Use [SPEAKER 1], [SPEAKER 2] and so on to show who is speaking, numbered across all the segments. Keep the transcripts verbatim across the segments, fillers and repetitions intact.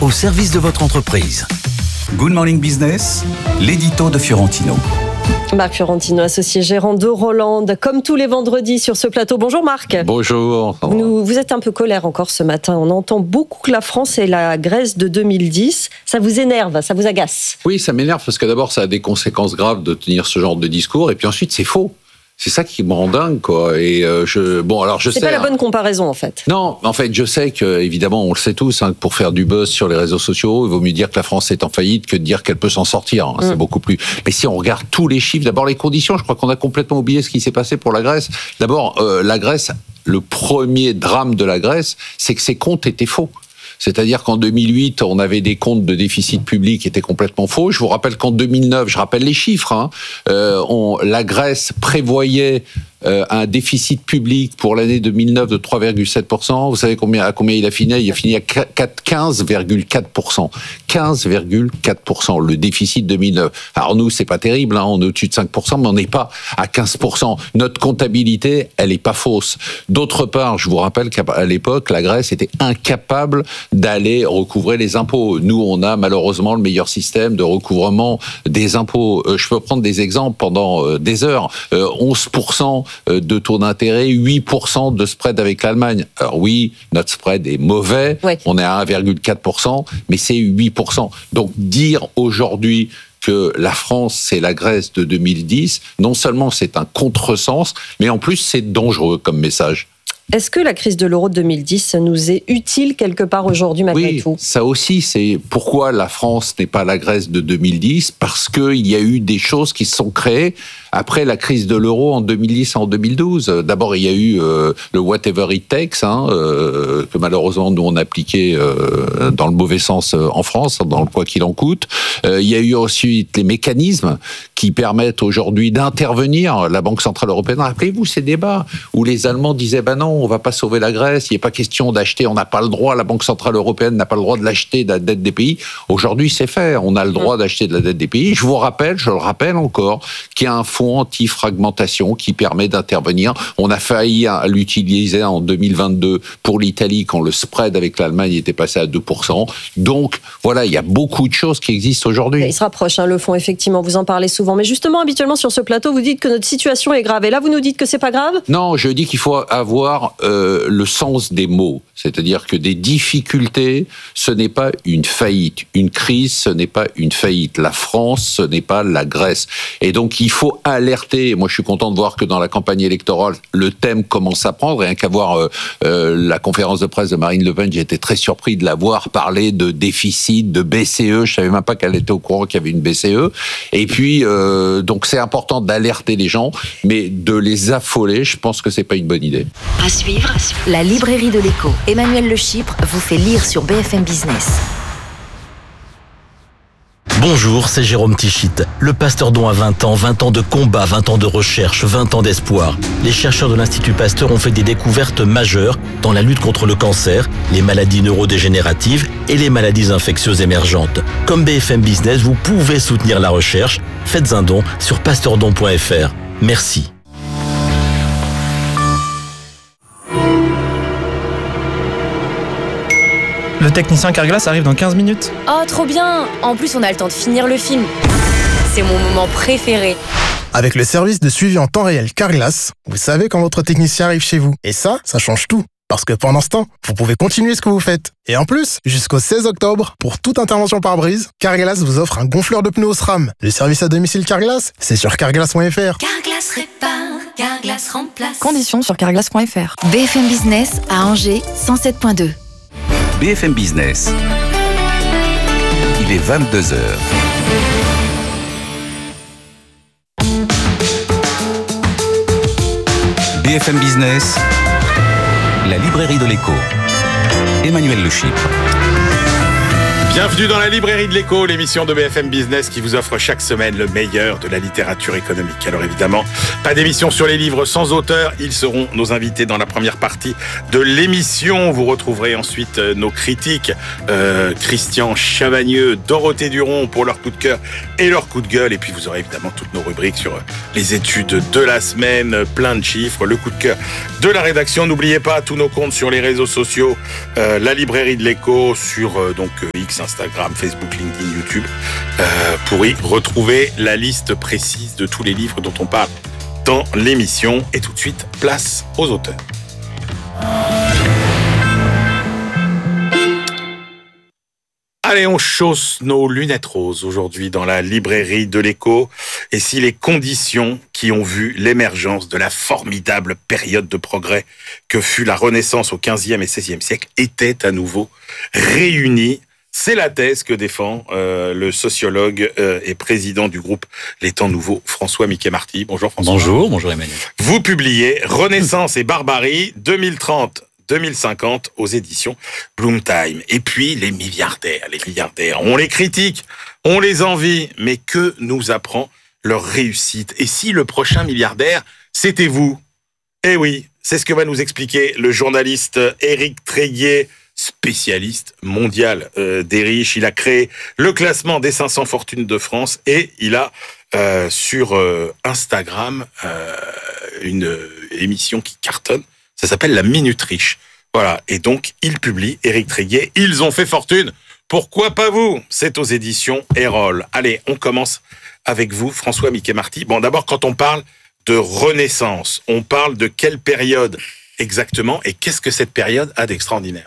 [SPEAKER 1] au service de votre entreprise. Good Morning Business, l'édito de Fiorentino.
[SPEAKER 2] Marc Fiorentino, associé gérant de Roland, comme tous les vendredis sur ce plateau. Bonjour Marc.
[SPEAKER 3] Bonjour.
[SPEAKER 2] Vous, vous êtes un peu colère encore ce matin. On entend beaucoup que la France est la Grèce de deux mille dix. Ça vous énerve, ça vous agace?
[SPEAKER 3] Oui, ça m'énerve parce que d'abord, ça a des conséquences graves de tenir ce genre de discours. Et puis ensuite, c'est faux. C'est ça qui me rend dingue, quoi. Et euh, je, bon, alors je
[SPEAKER 2] c'est
[SPEAKER 3] sais.
[SPEAKER 2] C'est pas la bonne comparaison, en fait.
[SPEAKER 3] Non, en fait, je sais que, évidemment, on le sait tous, hein, que pour faire du buzz sur les réseaux sociaux, il vaut mieux dire que la France est en faillite que de dire qu'elle peut s'en sortir. Hein, mmh. C'est beaucoup plus. Mais si on regarde tous les chiffres, d'abord les conditions, je crois qu'on a complètement oublié ce qui s'est passé pour la Grèce. D'abord, euh, la Grèce, le premier drame de la Grèce, c'est que ses comptes étaient faux. C'est-à-dire qu'en deux mille huit, on avait des comptes de déficit public qui étaient complètement faux. Je vous rappelle qu'en deux mille neuf, je rappelle les chiffres, hein, euh, on, la Grèce prévoyait euh, un déficit public pour l'année deux mille neuf de trois virgule sept pour cent. Vous savez combien, à combien il a fini? Il a fini à quinze virgule quatre pour cent. quinze virgule quatre pour cent, le déficit deux mille neuf. Alors nous, c'est pas terrible, hein, on est au-dessus de cinq pour cent, mais on n'est pas à quinze pour cent. Notre comptabilité, elle est pas fausse. D'autre part, je vous rappelle qu'à l'époque, la Grèce était incapable d'aller recouvrer les impôts. Nous, on a malheureusement le meilleur système de recouvrement des impôts. Euh, je peux prendre des exemples pendant euh, des heures. Euh, onze pour cent de taux d'intérêt, huit pour cent de spread avec l'Allemagne. Alors oui, notre spread est mauvais, ouais. On est à un virgule quatre pour cent, mais c'est huit pour cent. Donc dire aujourd'hui que la France, c'est la Grèce de deux mille dix, non seulement c'est un contresens, mais en plus c'est dangereux comme message.
[SPEAKER 2] Est-ce que la crise de l'euro de deux mille dix nous est utile quelque part aujourd'hui malgré
[SPEAKER 3] oui,
[SPEAKER 2] tout?
[SPEAKER 3] Ça aussi, c'est pourquoi la France n'est pas la Grèce de deux mille dix, parce qu'il y a eu des choses qui se sont créées après la crise de l'euro en deux mille dix et en deux mille douze. D'abord, il y a eu euh, le whatever it takes, hein, euh, que malheureusement nous on appliquait euh, dans le mauvais sens euh, en France, dans le quoi qu'il en coûte. Euh, il y a eu ensuite les mécanismes qui permettent aujourd'hui d'intervenir. La Banque Centrale Européenne, rappelez-vous ces débats où les Allemands disaient ben non, on va pas sauver la Grèce, il n'est pas question d'acheter, on n'a pas le droit, la Banque Centrale Européenne n'a pas le droit de l'acheter, de la dette des pays. Aujourd'hui, c'est fait, on a le droit d'acheter de la dette des pays. Je vous rappelle, je le rappelle encore, qu'il y a un fonds anti-fragmentation qui permet d'intervenir. On a failli l'utiliser en deux mille vingt-deux pour l'Italie quand le spread avec l'Allemagne était passé à deux pour cent. Donc, voilà, il y a beaucoup de choses qui existent aujourd'hui.
[SPEAKER 2] Il se rapproche, hein, le fonds, effectivement, vous en parlez souvent. Mais justement, habituellement, sur ce plateau, vous dites que notre situation est grave. Et là, vous nous dites que c'est pas grave?
[SPEAKER 3] Non, je dis qu'il faut avoir euh, le sens des mots. C'est-à-dire que des difficultés, ce n'est pas une faillite. Une crise, ce n'est pas une faillite. La France, ce n'est pas la Grèce. Et donc, il faut alerter. Moi, je suis content de voir que dans la campagne électorale, le thème commence à prendre. Rien qu'à voir euh, euh, la conférence de presse de Marine Le Pen, j'ai été très surpris de la voir parler de déficit, de B C E. Je savais même pas qu'elle était au courant qu'il y avait une B C E. Et puis, euh, donc, c'est important d'alerter les gens, mais de les affoler, je pense que c'est pas une bonne idée.
[SPEAKER 4] À suivre, la librairie de l'écho. Emmanuel Le Chypre vous fait lire sur B F M Business.
[SPEAKER 5] Bonjour, c'est Jérôme Tichit. Le Pasteur Don a vingt ans, vingt ans de combat, vingt ans de recherche, vingt ans d'espoir. Les chercheurs de l'Institut Pasteur ont fait des découvertes majeures dans la lutte contre le cancer, les maladies neurodégénératives et les maladies infectieuses émergentes. Comme B F M Business, vous pouvez soutenir la recherche. Faites un don sur pasteurdon point f r. Merci.
[SPEAKER 6] Le technicien Carglass arrive dans quinze minutes.
[SPEAKER 7] Oh, trop bien! En plus, on a le temps de finir le film. C'est mon moment préféré.
[SPEAKER 8] Avec le service de suivi en temps réel Carglass, vous savez quand votre technicien arrive chez vous. Et ça, ça change tout. Parce que pendant ce temps, vous pouvez continuer ce que vous faites. Et en plus, jusqu'au seize octobre, pour toute intervention par brise, Carglass vous offre un gonfleur de pneus au SRAM. Le service à domicile Carglass, c'est sur carglass point f r.
[SPEAKER 4] Carglass répare, Carglass remplace.
[SPEAKER 9] Conditions sur carglass point f r.
[SPEAKER 4] B F M Business à Angers, cent sept point deux.
[SPEAKER 1] B F M Business. Il est vingt-deux heures. B F M Business, la librairie de l'écho. Emmanuel Le Chypre.
[SPEAKER 10] Bienvenue dans la librairie de l'écho, l'émission de B F M Business qui vous offre chaque semaine le meilleur de la littérature économique. Alors évidemment, pas d'émission sur les livres sans auteur. Ils seront nos invités dans la première partie de l'émission. Vous retrouverez ensuite nos critiques, euh, Christian Chavagneux, Dorothée Duron pour leur coup de cœur et leur coup de gueule. Et puis vous aurez évidemment toutes nos rubriques sur les études de la semaine, plein de chiffres, le coup de cœur de la rédaction. N'oubliez pas tous nos comptes sur les réseaux sociaux, euh, la librairie de l'écho sur euh, donc X, Instagram, Facebook, LinkedIn, YouTube, euh, pour y retrouver la liste précise de tous les livres dont on parle dans l'émission. Et tout de suite, place aux auteurs. Allez, on chausse nos lunettes roses aujourd'hui dans la librairie de l'écho. Et si les conditions qui ont vu l'émergence de la formidable période de progrès que fut la Renaissance au quinzième et seizième siècle étaient à nouveau réunies, c'est la thèse que défend euh, le sociologue euh, et président du groupe Les Temps Nouveaux, François Mickey-Marty. Bonjour François.
[SPEAKER 11] Bonjour, bonjour Emmanuel.
[SPEAKER 10] Vous publiez Renaissance et barbarie deux mille trente deux mille cinquante aux éditions Bloomtime. Et puis les milliardaires, les milliardaires, on les critique, on les envie, mais que nous apprend leur réussite? Et si le prochain milliardaire, c'était vous? Eh oui, c'est ce que va nous expliquer le journaliste Éric Tréguier, spécialiste mondial euh, des riches. Il a créé le classement des cinq cents fortunes de France et il a euh, sur euh, Instagram euh, une euh, émission qui cartonne. Ça s'appelle La Minute Riche. Voilà. Et donc, il publie, Éric Tréguier, Ils ont fait fortune. Pourquoi pas vous? C'est aux éditions Erol. Allez, on commence avec vous, François Mickey-Marty. Bon, d'abord, quand on parle de Renaissance, on parle de quelle période exactement et qu'est-ce que cette période a d'extraordinaire?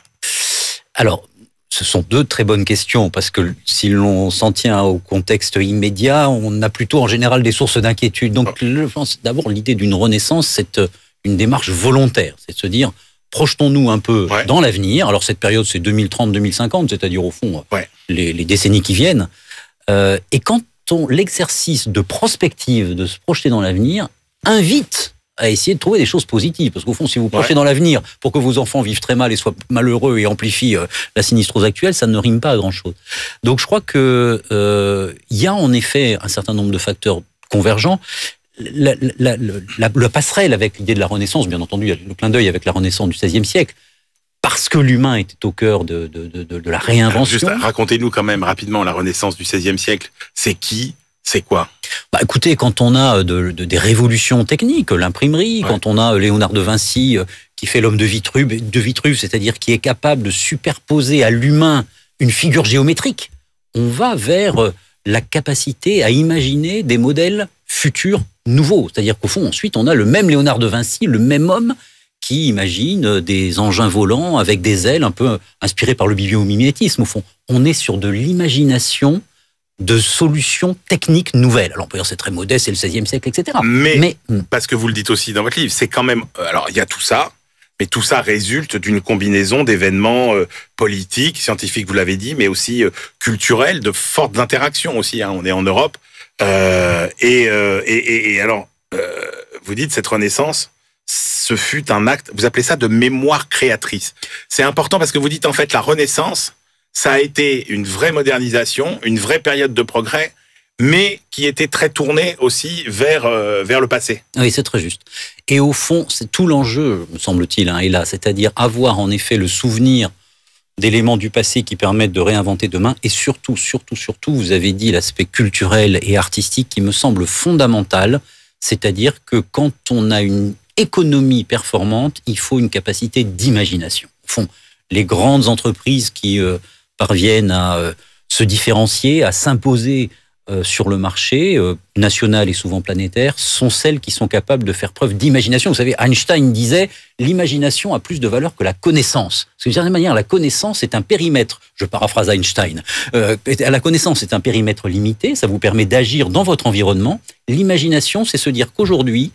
[SPEAKER 11] Alors, ce sont deux très bonnes questions, parce que si l'on s'en tient au contexte immédiat, on a plutôt en général des sources d'inquiétude. Donc, je pense d'abord l'idée d'une renaissance, c'est une démarche volontaire, c'est de se dire, projetons-nous un peu ouais. dans l'avenir. Alors, cette période, c'est deux mille trente deux mille cinquante, c'est-à-dire au fond, ouais. les, les décennies qui viennent. Euh, et quand on, l'exercice de prospective, de se projeter dans l'avenir, invite à essayer de trouver des choses positives. Parce qu'au fond, si vous projetez ouais. dans l'avenir pour que vos enfants vivent très mal et soient malheureux et amplifient euh, la sinistrose actuelle, ça ne rime pas à grand-chose. Donc je crois que euh, y a en effet un certain nombre de facteurs convergents. La, la, la, la, la passerelle avec l'idée de la Renaissance, bien entendu, il y a le clin d'œil avec la Renaissance du seizième siècle, parce que l'humain était au cœur de, de, de, de la réinvention.
[SPEAKER 10] Alors juste, racontez-nous quand même rapidement la Renaissance du seizième siècle. C'est qui ? C'est quoi?
[SPEAKER 11] Bah écoutez, quand on a de, de, des révolutions techniques, l'imprimerie, ouais. quand on a Léonard de Vinci qui fait l'homme de Vitruve, de Vitruve, c'est-à-dire qui est capable de superposer à l'humain une figure géométrique, on va vers la capacité à imaginer des modèles futurs nouveaux. C'est-à-dire qu'au fond, ensuite, on a le même Léonard de Vinci, le même homme qui imagine des engins volants avec des ailes un peu inspirés par le bibliomimétisme. Au fond, on est sur de l'imagination de solutions techniques nouvelles. Alors on peut dire c'est très modeste, c'est le seizième siècle, et cetera.
[SPEAKER 10] Mais, mais parce que vous le dites aussi dans votre livre, c'est quand même... Alors il y a tout ça, mais tout ça résulte d'une combinaison d'événements euh, politiques, scientifiques, vous l'avez dit, mais aussi euh, culturels, de fortes interactions aussi. Hein. On est en Europe. Euh, et, euh, et, et, et alors, euh, vous dites cette Renaissance, ce fut un acte, vous appelez ça de mémoire créatrice. C'est important parce que vous dites en fait la Renaissance, ça a été une vraie modernisation, une vraie période de progrès, mais qui était très tournée aussi vers, euh, vers le passé.
[SPEAKER 11] Oui, c'est très juste. Et au fond, c'est tout l'enjeu, me semble-t-il, hein, est là, c'est-à-dire avoir en effet le souvenir d'éléments du passé qui permettent de réinventer demain, et surtout, surtout, surtout, vous avez dit l'aspect culturel et artistique qui me semble fondamental, c'est-à-dire que quand on a une économie performante, il faut une capacité d'imagination. Au fond, les grandes entreprises qui... Euh, parviennent à euh, se différencier, à s'imposer euh, sur le marché euh, national et souvent planétaire, sont celles qui sont capables de faire preuve d'imagination. Vous savez, Einstein disait « l'imagination a plus de valeur que la connaissance ». Parce que d'une certaine manière, la connaissance est un périmètre, je paraphrase Einstein, euh, la connaissance est un périmètre limité, ça vous permet d'agir dans votre environnement. L'imagination, c'est se dire qu'aujourd'hui,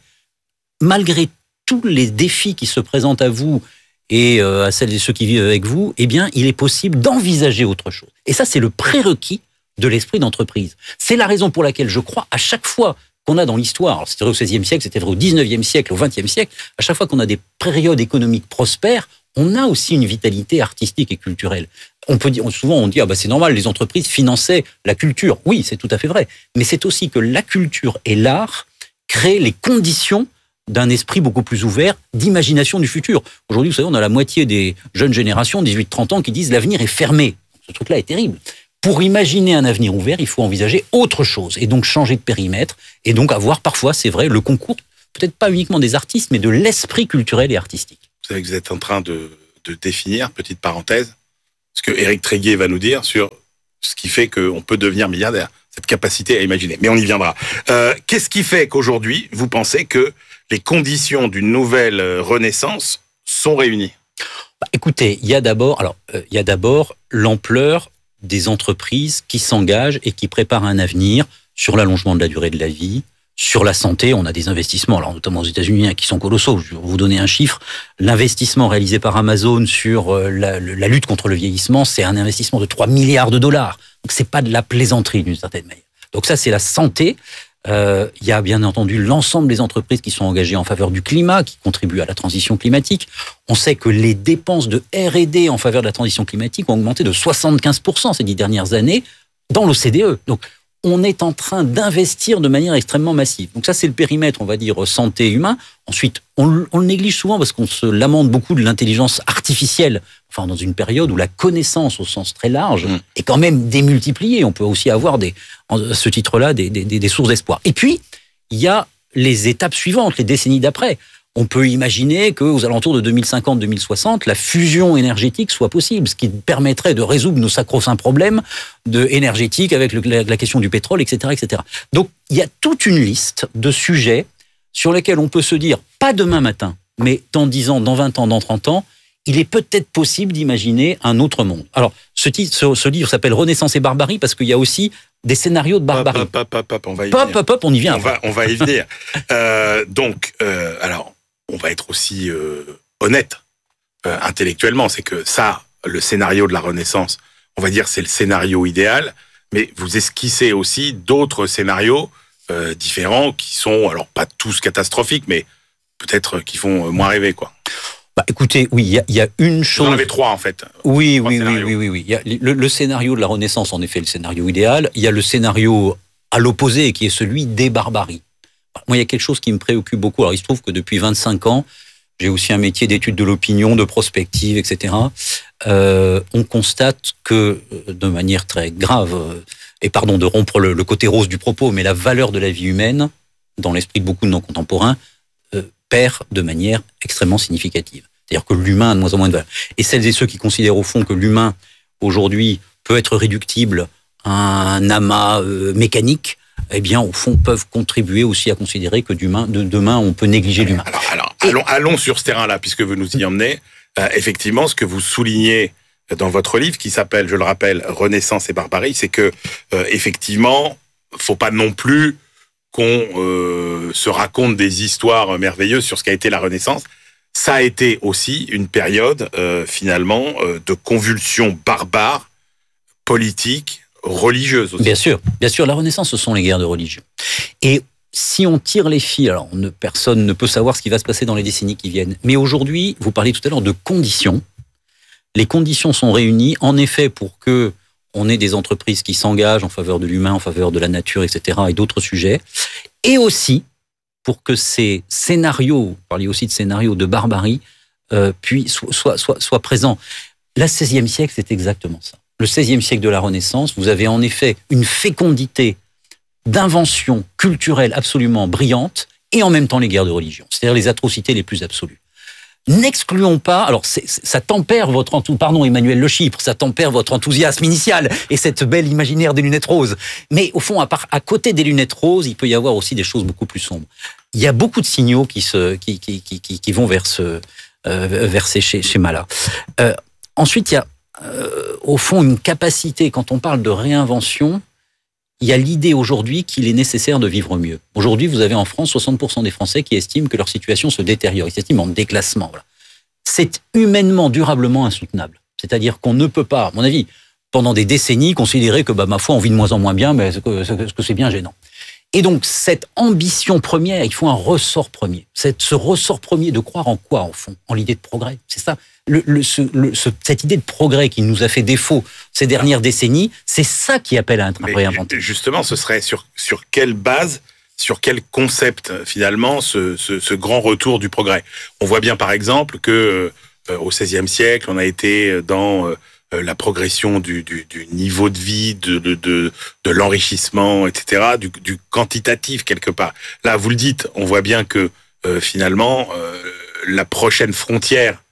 [SPEAKER 11] malgré tous les défis qui se présentent à vous, et à celles et ceux qui vivent avec vous, eh bien, il est possible d'envisager autre chose. Et ça, c'est le prérequis de l'esprit d'entreprise. C'est la raison pour laquelle je crois à chaque fois qu'on a dans l'histoire. Alors, c'était vrai au seizième siècle, c'était vrai au dix-neuvième siècle, au vingtième siècle. À chaque fois qu'on a des périodes économiques prospères, on a aussi une vitalité artistique et culturelle. On peut dire, souvent on dit, ah bah c'est normal, les entreprises finançaient la culture. Oui, c'est tout à fait vrai. Mais c'est aussi que la culture et l'art créent les conditions d'un esprit beaucoup plus ouvert, d'imagination du futur. Aujourd'hui, vous savez, on a la moitié des jeunes générations, dix-huit trente ans, qui disent l'avenir est fermé. Ce truc-là est terrible. Pour imaginer un avenir ouvert, il faut envisager autre chose et donc changer de périmètre et donc avoir parfois, c'est vrai, le concours, peut-être pas uniquement des artistes, mais de l'esprit culturel et artistique.
[SPEAKER 10] Vous savez que vous êtes en train de, de définir, petite parenthèse, ce que Éric Tréguier va nous dire sur ce qui fait qu'on peut devenir milliardaire, cette capacité à imaginer. Mais on y viendra. Euh, qu'est-ce qui fait qu'aujourd'hui, vous pensez que les conditions d'une nouvelle renaissance sont réunies?
[SPEAKER 11] Bah, écoutez, il y a d'abord, alors euh, il y a d'abord l'ampleur des entreprises qui s'engagent et qui préparent un avenir sur l'allongement de la durée de la vie, sur la santé. On a des investissements, alors notamment aux États-Unis, hein, qui sont colossaux. Je vais vous donner un chiffre. L'investissement réalisé par Amazon sur euh, la, la lutte contre le vieillissement, c'est un investissement de trois milliards de dollars. Donc c'est pas de la plaisanterie d'une certaine manière. Donc ça, c'est la santé. Euh, il y a bien entendu l'ensemble des entreprises qui sont engagées en faveur du climat, qui contribuent à la transition climatique. On sait que les dépenses de R et D en faveur de la transition climatique ont augmenté de soixante-quinze pour cent ces dix dernières années dans l'O C D E. Donc, on est en train d'investir de manière extrêmement massive. Donc ça, c'est le périmètre, on va dire, santé humain. Ensuite, on, on le néglige souvent parce qu'on se lamente beaucoup de l'intelligence artificielle, enfin, dans une période où la connaissance, au sens très large, mmh. est quand même démultipliée. On peut aussi avoir, des, à ce titre-là, des, des, des sources d'espoir. Et puis, il y a les étapes suivantes, les décennies d'après. On peut imaginer qu'aux alentours de deux mille cinquante deux mille soixante, la fusion énergétique soit possible, ce qui permettrait de résoudre nos sacro-saints problèmes de énergétiques avec le, la, la question du pétrole, et cetera, et cetera. Donc, il y a toute une liste de sujets sur lesquels on peut se dire, pas demain matin, mais dans dix ans, dans vingt ans, dans trente ans, il est peut-être possible d'imaginer un autre monde. Alors, ce, titre, ce, ce livre s'appelle Renaissance et barbarie parce qu'il y a aussi des scénarios de barbarie.
[SPEAKER 10] Pop, pop, pop, pop, on va y
[SPEAKER 11] pop,
[SPEAKER 10] venir.
[SPEAKER 11] Pop, pop, on y vient.
[SPEAKER 10] On va, on va y venir. euh, donc, euh, alors, on va être aussi euh, honnête euh, intellectuellement. C'est que ça, le scénario de la Renaissance, on va dire c'est le scénario idéal, mais vous esquissez aussi d'autres scénarios euh, différents qui sont, alors pas tous catastrophiques, mais peut-être qui font moins rêver, quoi.
[SPEAKER 11] Bah, écoutez, oui, il y, y a une chose...
[SPEAKER 10] Vous en avez trois, en fait.
[SPEAKER 11] Oui, trois oui, oui, oui, oui, oui. Il y a le, le scénario de la Renaissance, en effet, le scénario idéal. Il y a le scénario à l'opposé, qui est celui des barbaries. Moi, il y a quelque chose qui me préoccupe beaucoup. Alors, il se trouve que depuis vingt-cinq ans, j'ai aussi un métier d'étude de l'opinion, de prospective, et cetera. Euh, on constate que, de manière très grave, et pardon de rompre le, le côté rose du propos, mais la valeur de la vie humaine, dans l'esprit de beaucoup de non-contemporains, euh, perd de manière extrêmement significative. C'est-à-dire que l'humain a de moins en moins de valeur. Et celles et ceux qui considèrent au fond que l'humain, aujourd'hui, peut être réductible à un amas euh, mécanique, eh bien, au fond, peuvent contribuer aussi à considérer que demain, de, demain on peut négliger l'humain.
[SPEAKER 10] Alors, alors allons, allons sur ce terrain-là, puisque vous nous y emmenez. Euh, effectivement, ce que vous soulignez dans votre livre, qui s'appelle, je le rappelle, Renaissance et barbarie, c'est que, euh, effectivement, faut pas non plus qu'on euh, se raconte des histoires merveilleuses sur ce qu'a été la Renaissance. Ça a été aussi une période, euh, finalement, euh, de convulsions barbares, politiques, religieuses aussi.
[SPEAKER 11] Bien sûr, bien sûr, la Renaissance, ce sont les guerres de religion. Et si on tire les fils, alors on ne, personne ne peut savoir ce qui va se passer dans les décennies qui viennent. Mais aujourd'hui, vous parliez tout à l'heure de conditions. Les conditions sont réunies, en effet, pour que on ait des entreprises qui s'engagent en faveur de l'humain, en faveur de la nature, et cetera, et d'autres sujets. Et aussi pour que ces scénarios, vous parliez aussi de scénarios de barbarie, euh, puis soient, soient, soient, soient présents. Le seizième siècle, c'est exactement ça. Le seizième siècle de la Renaissance, vous avez en effet une fécondité d'inventions culturelles absolument brillantes et en même temps les guerres de religion, c'est-à-dire les atrocités les plus absolues. N'excluons pas, alors c'est, ça tempère votre enthousiasme, pardon Emmanuel Le Chypre, ça tempère votre enthousiasme initial et cette belle imaginaire des lunettes roses. Mais au fond, à, part, à côté des lunettes roses, il peut y avoir aussi des choses beaucoup plus sombres. Il y a beaucoup de signaux qui, se, qui, qui, qui, qui, qui vont vers, ce, euh, vers ces schémas-là. Euh, ensuite, il y a euh, au fond une capacité, quand on parle de réinvention, il y a l'idée aujourd'hui qu'il est nécessaire de vivre mieux. Aujourd'hui, vous avez en France soixante pour cent des Français qui estiment que leur situation se détériore. Ils s'estiment en déclassement. Voilà. C'est humainement, durablement insoutenable. C'est-à-dire qu'on ne peut pas, à mon avis, pendant des décennies, considérer que, bah, ma foi, on vit de moins en moins bien, mais est-ce que, est-ce que c'est bien gênant. Et donc, cette ambition première, il faut un ressort premier. Cette, ce ressort premier de croire en quoi, en fond? En l'idée de progrès. C'est ça. Le, le, ce, le, ce, cette idée de progrès qui nous a fait défaut ces dernières décennies, c'est ça qui appelle à être réinventé.
[SPEAKER 10] Justement, ce serait sur, sur quelle base, sur quel concept, finalement, ce, ce, ce grand retour du progrès? On voit bien, par exemple, que euh, au seizième siècle, on a été dans... Euh, la progression du, du, du niveau de vie, de, de, de, de l'enrichissement, et cetera, du, du quantitatif quelque part. Là, vous le dites, on voit bien que euh, finalement, euh, la prochaine frontière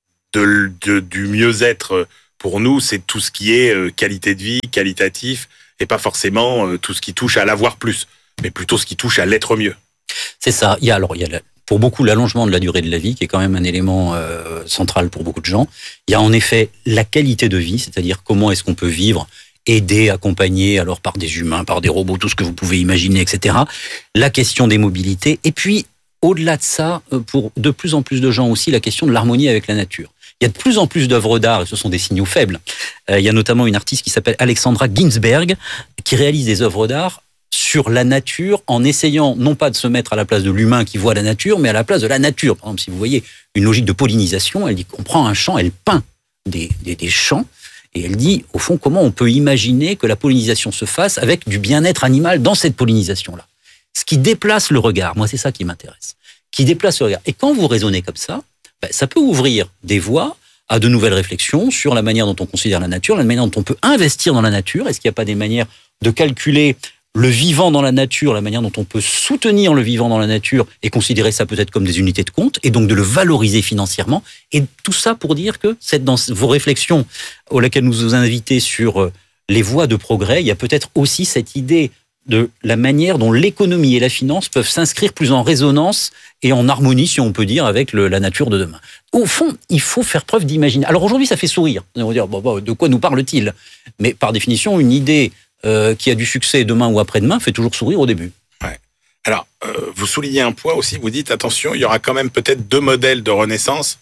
[SPEAKER 10] de, de, du mieux-être pour nous, c'est tout ce qui est euh, qualité de vie, qualitatif, et pas forcément euh, tout ce qui touche à l'avoir plus, mais plutôt ce qui touche à l'être mieux.
[SPEAKER 11] C'est ça. Il y a alors il y a la... Pour beaucoup, l'allongement de la durée de la vie, qui est quand même un élément euh, central pour beaucoup de gens. Il y a en effet la qualité de vie, c'est-à-dire comment est-ce qu'on peut vivre, aider, accompagner, alors par des humains, par des robots, tout ce que vous pouvez imaginer, et cetera. La question des mobilités. Et puis, au-delà de ça, pour de plus en plus de gens aussi, la question de l'harmonie avec la nature. Il y a de plus en plus d'œuvres d'art, et ce sont des signaux faibles. Euh, il y a notamment une artiste qui s'appelle Alexandra Ginsberg, qui réalise des œuvres d'art sur la nature, en essayant non pas de se mettre à la place de l'humain qui voit la nature, mais à la place de la nature. Par exemple, si vous voyez une logique de pollinisation, elle dit qu'on prend un champ, elle peint des, des, des champs, et elle dit, au fond, comment on peut imaginer que la pollinisation se fasse avec du bien-être animal dans cette pollinisation-là. Ce qui déplace le regard, moi c'est ça qui m'intéresse, qui déplace le regard. Et quand vous raisonnez comme ça, ben, ça peut ouvrir des voies à de nouvelles réflexions sur la manière dont on considère la nature, la manière dont on peut investir dans la nature. Est-ce qu'il n'y a pas des manières de calculer le vivant dans la nature, la manière dont on peut soutenir le vivant dans la nature et considérer ça peut-être comme des unités de compte, et donc de le valoriser financièrement. Et tout ça pour dire que c'est dans vos réflexions auxquelles nous vous invitez sur les voies de progrès, il y a peut-être aussi cette idée de la manière dont l'économie et la finance peuvent s'inscrire plus en résonance et en harmonie, si on peut dire, avec le, la nature de demain. Au fond, il faut faire preuve d'imagination. Alors aujourd'hui, ça fait sourire. On va dire, bon, bon, de quoi nous parle-t-il? Mais par définition, une idée Euh, qui a du succès demain ou après-demain fait toujours sourire au début.
[SPEAKER 10] Ouais. Alors, euh, vous soulignez un point aussi, vous dites, attention, il y aura quand même peut-être deux modèles de renaissance,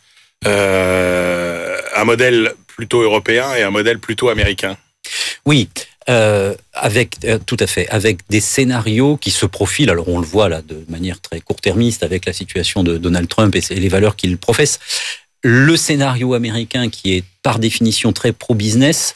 [SPEAKER 10] euh, un modèle plutôt européen et un modèle plutôt américain.
[SPEAKER 11] Oui, euh, avec euh, tout à fait, avec des scénarios qui se profilent, alors on le voit là de manière très court-termiste avec la situation de Donald Trump et les valeurs qu'il professe. Le scénario américain, qui est par définition très pro-business,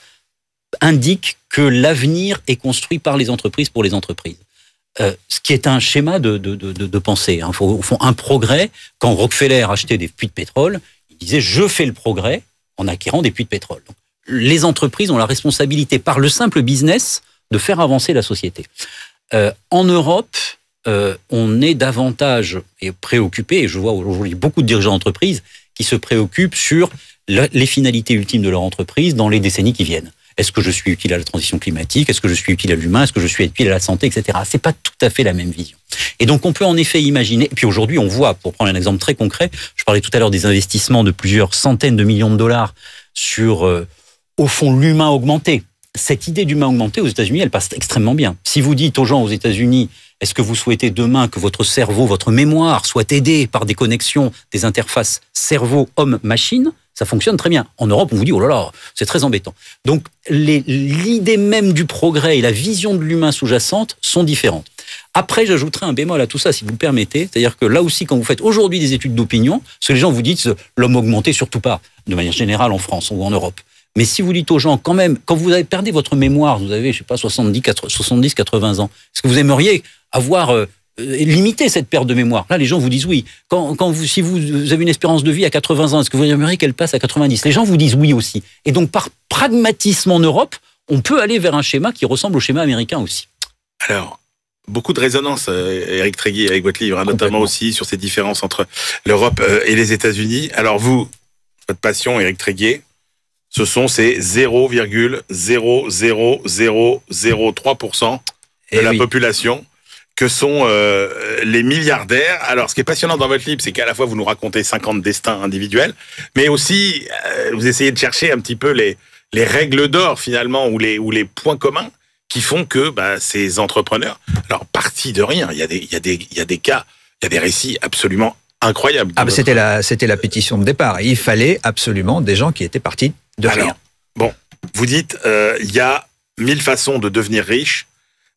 [SPEAKER 11] indique que l'avenir est construit par les entreprises pour les entreprises. Euh, ce qui est un schéma de, de, de, de pensée. Hein. Il faut, au fond, un progrès. Quand Rockefeller achetait des puits de pétrole, il disait « je fais le progrès en acquérant des puits de pétrole ». Donc, les entreprises ont la responsabilité, par le simple business, de faire avancer la société. Euh, en Europe, euh, on est davantage préoccupé, et je vois aujourd'hui beaucoup de dirigeants d'entreprises qui se préoccupent sur la, les finalités ultimes de leur entreprise dans les décennies qui viennent. Est-ce que je suis utile à la transition climatique? Est-ce que je suis utile à l'humain? Est-ce que je suis utile à la santé, et cetera. C'est pas tout à fait la même vision. Et donc, on peut en effet imaginer, et puis aujourd'hui, on voit, pour prendre un exemple très concret, je parlais tout à l'heure des investissements de plusieurs centaines de millions de dollars sur, euh, au fond, l'humain augmenté. Cette idée d'humain augmenté aux États-Unis, elle passe extrêmement bien. Si vous dites aux gens aux États-Unis, est-ce que vous souhaitez demain que votre cerveau, votre mémoire soit aidée par des connexions, des interfaces cerveau-homme-machine? Ça fonctionne très bien. En Europe, on vous dit, oh là là, c'est très embêtant. Donc, les, l'idée même du progrès et la vision de l'humain sous-jacente sont différentes. Après, j'ajouterai un bémol à tout ça, si vous le permettez. C'est-à-dire que là aussi, quand vous faites aujourd'hui des études d'opinion, ce que les gens vous disent, l'homme augmenté, surtout pas, de manière générale en France ou en Europe. Mais si vous dites aux gens, quand même, quand vous avez perdu votre mémoire, vous avez, je sais pas, soixante-dix, quatre-vingts ans, est-ce que vous aimeriez avoir... Euh, limiter cette perte de mémoire. Là, les gens vous disent oui. Quand, quand vous, si vous avez une espérance de vie à quatre-vingts ans, est-ce que vous aimeriez qu'elle passe à quatre-vingt-dix? Les gens vous disent oui aussi. Et donc, par pragmatisme en Europe, on peut aller vers un schéma qui ressemble au schéma américain aussi.
[SPEAKER 10] Alors, beaucoup de résonance, euh, Éric Tréguier, avec votre livre, hein, notamment aussi sur ces différences entre l'Europe euh, et les États-Unis. Alors vous, votre passion, Éric Tréguier, ce sont ces zéro virgule zéro zéro zéro zéro trois pour cent de et la oui. population que sont euh, les milliardaires. Alors, ce qui est passionnant dans votre livre, c'est qu'à la fois, vous nous racontez cinquante destins individuels, mais aussi, euh, vous essayez de chercher un petit peu les, les règles d'or, finalement, ou les, ou les points communs qui font que bah, ces entrepreneurs, alors, partis de rien, il y a des, il y a des, il y a des cas, il y a des récits absolument incroyables.
[SPEAKER 12] Ah, bah, c'était la, c'était la pétition de départ. Il fallait absolument des gens qui étaient partis de
[SPEAKER 10] alors,
[SPEAKER 12] rien.
[SPEAKER 10] Bon, vous dites, euh, il y a mille façons de devenir riche.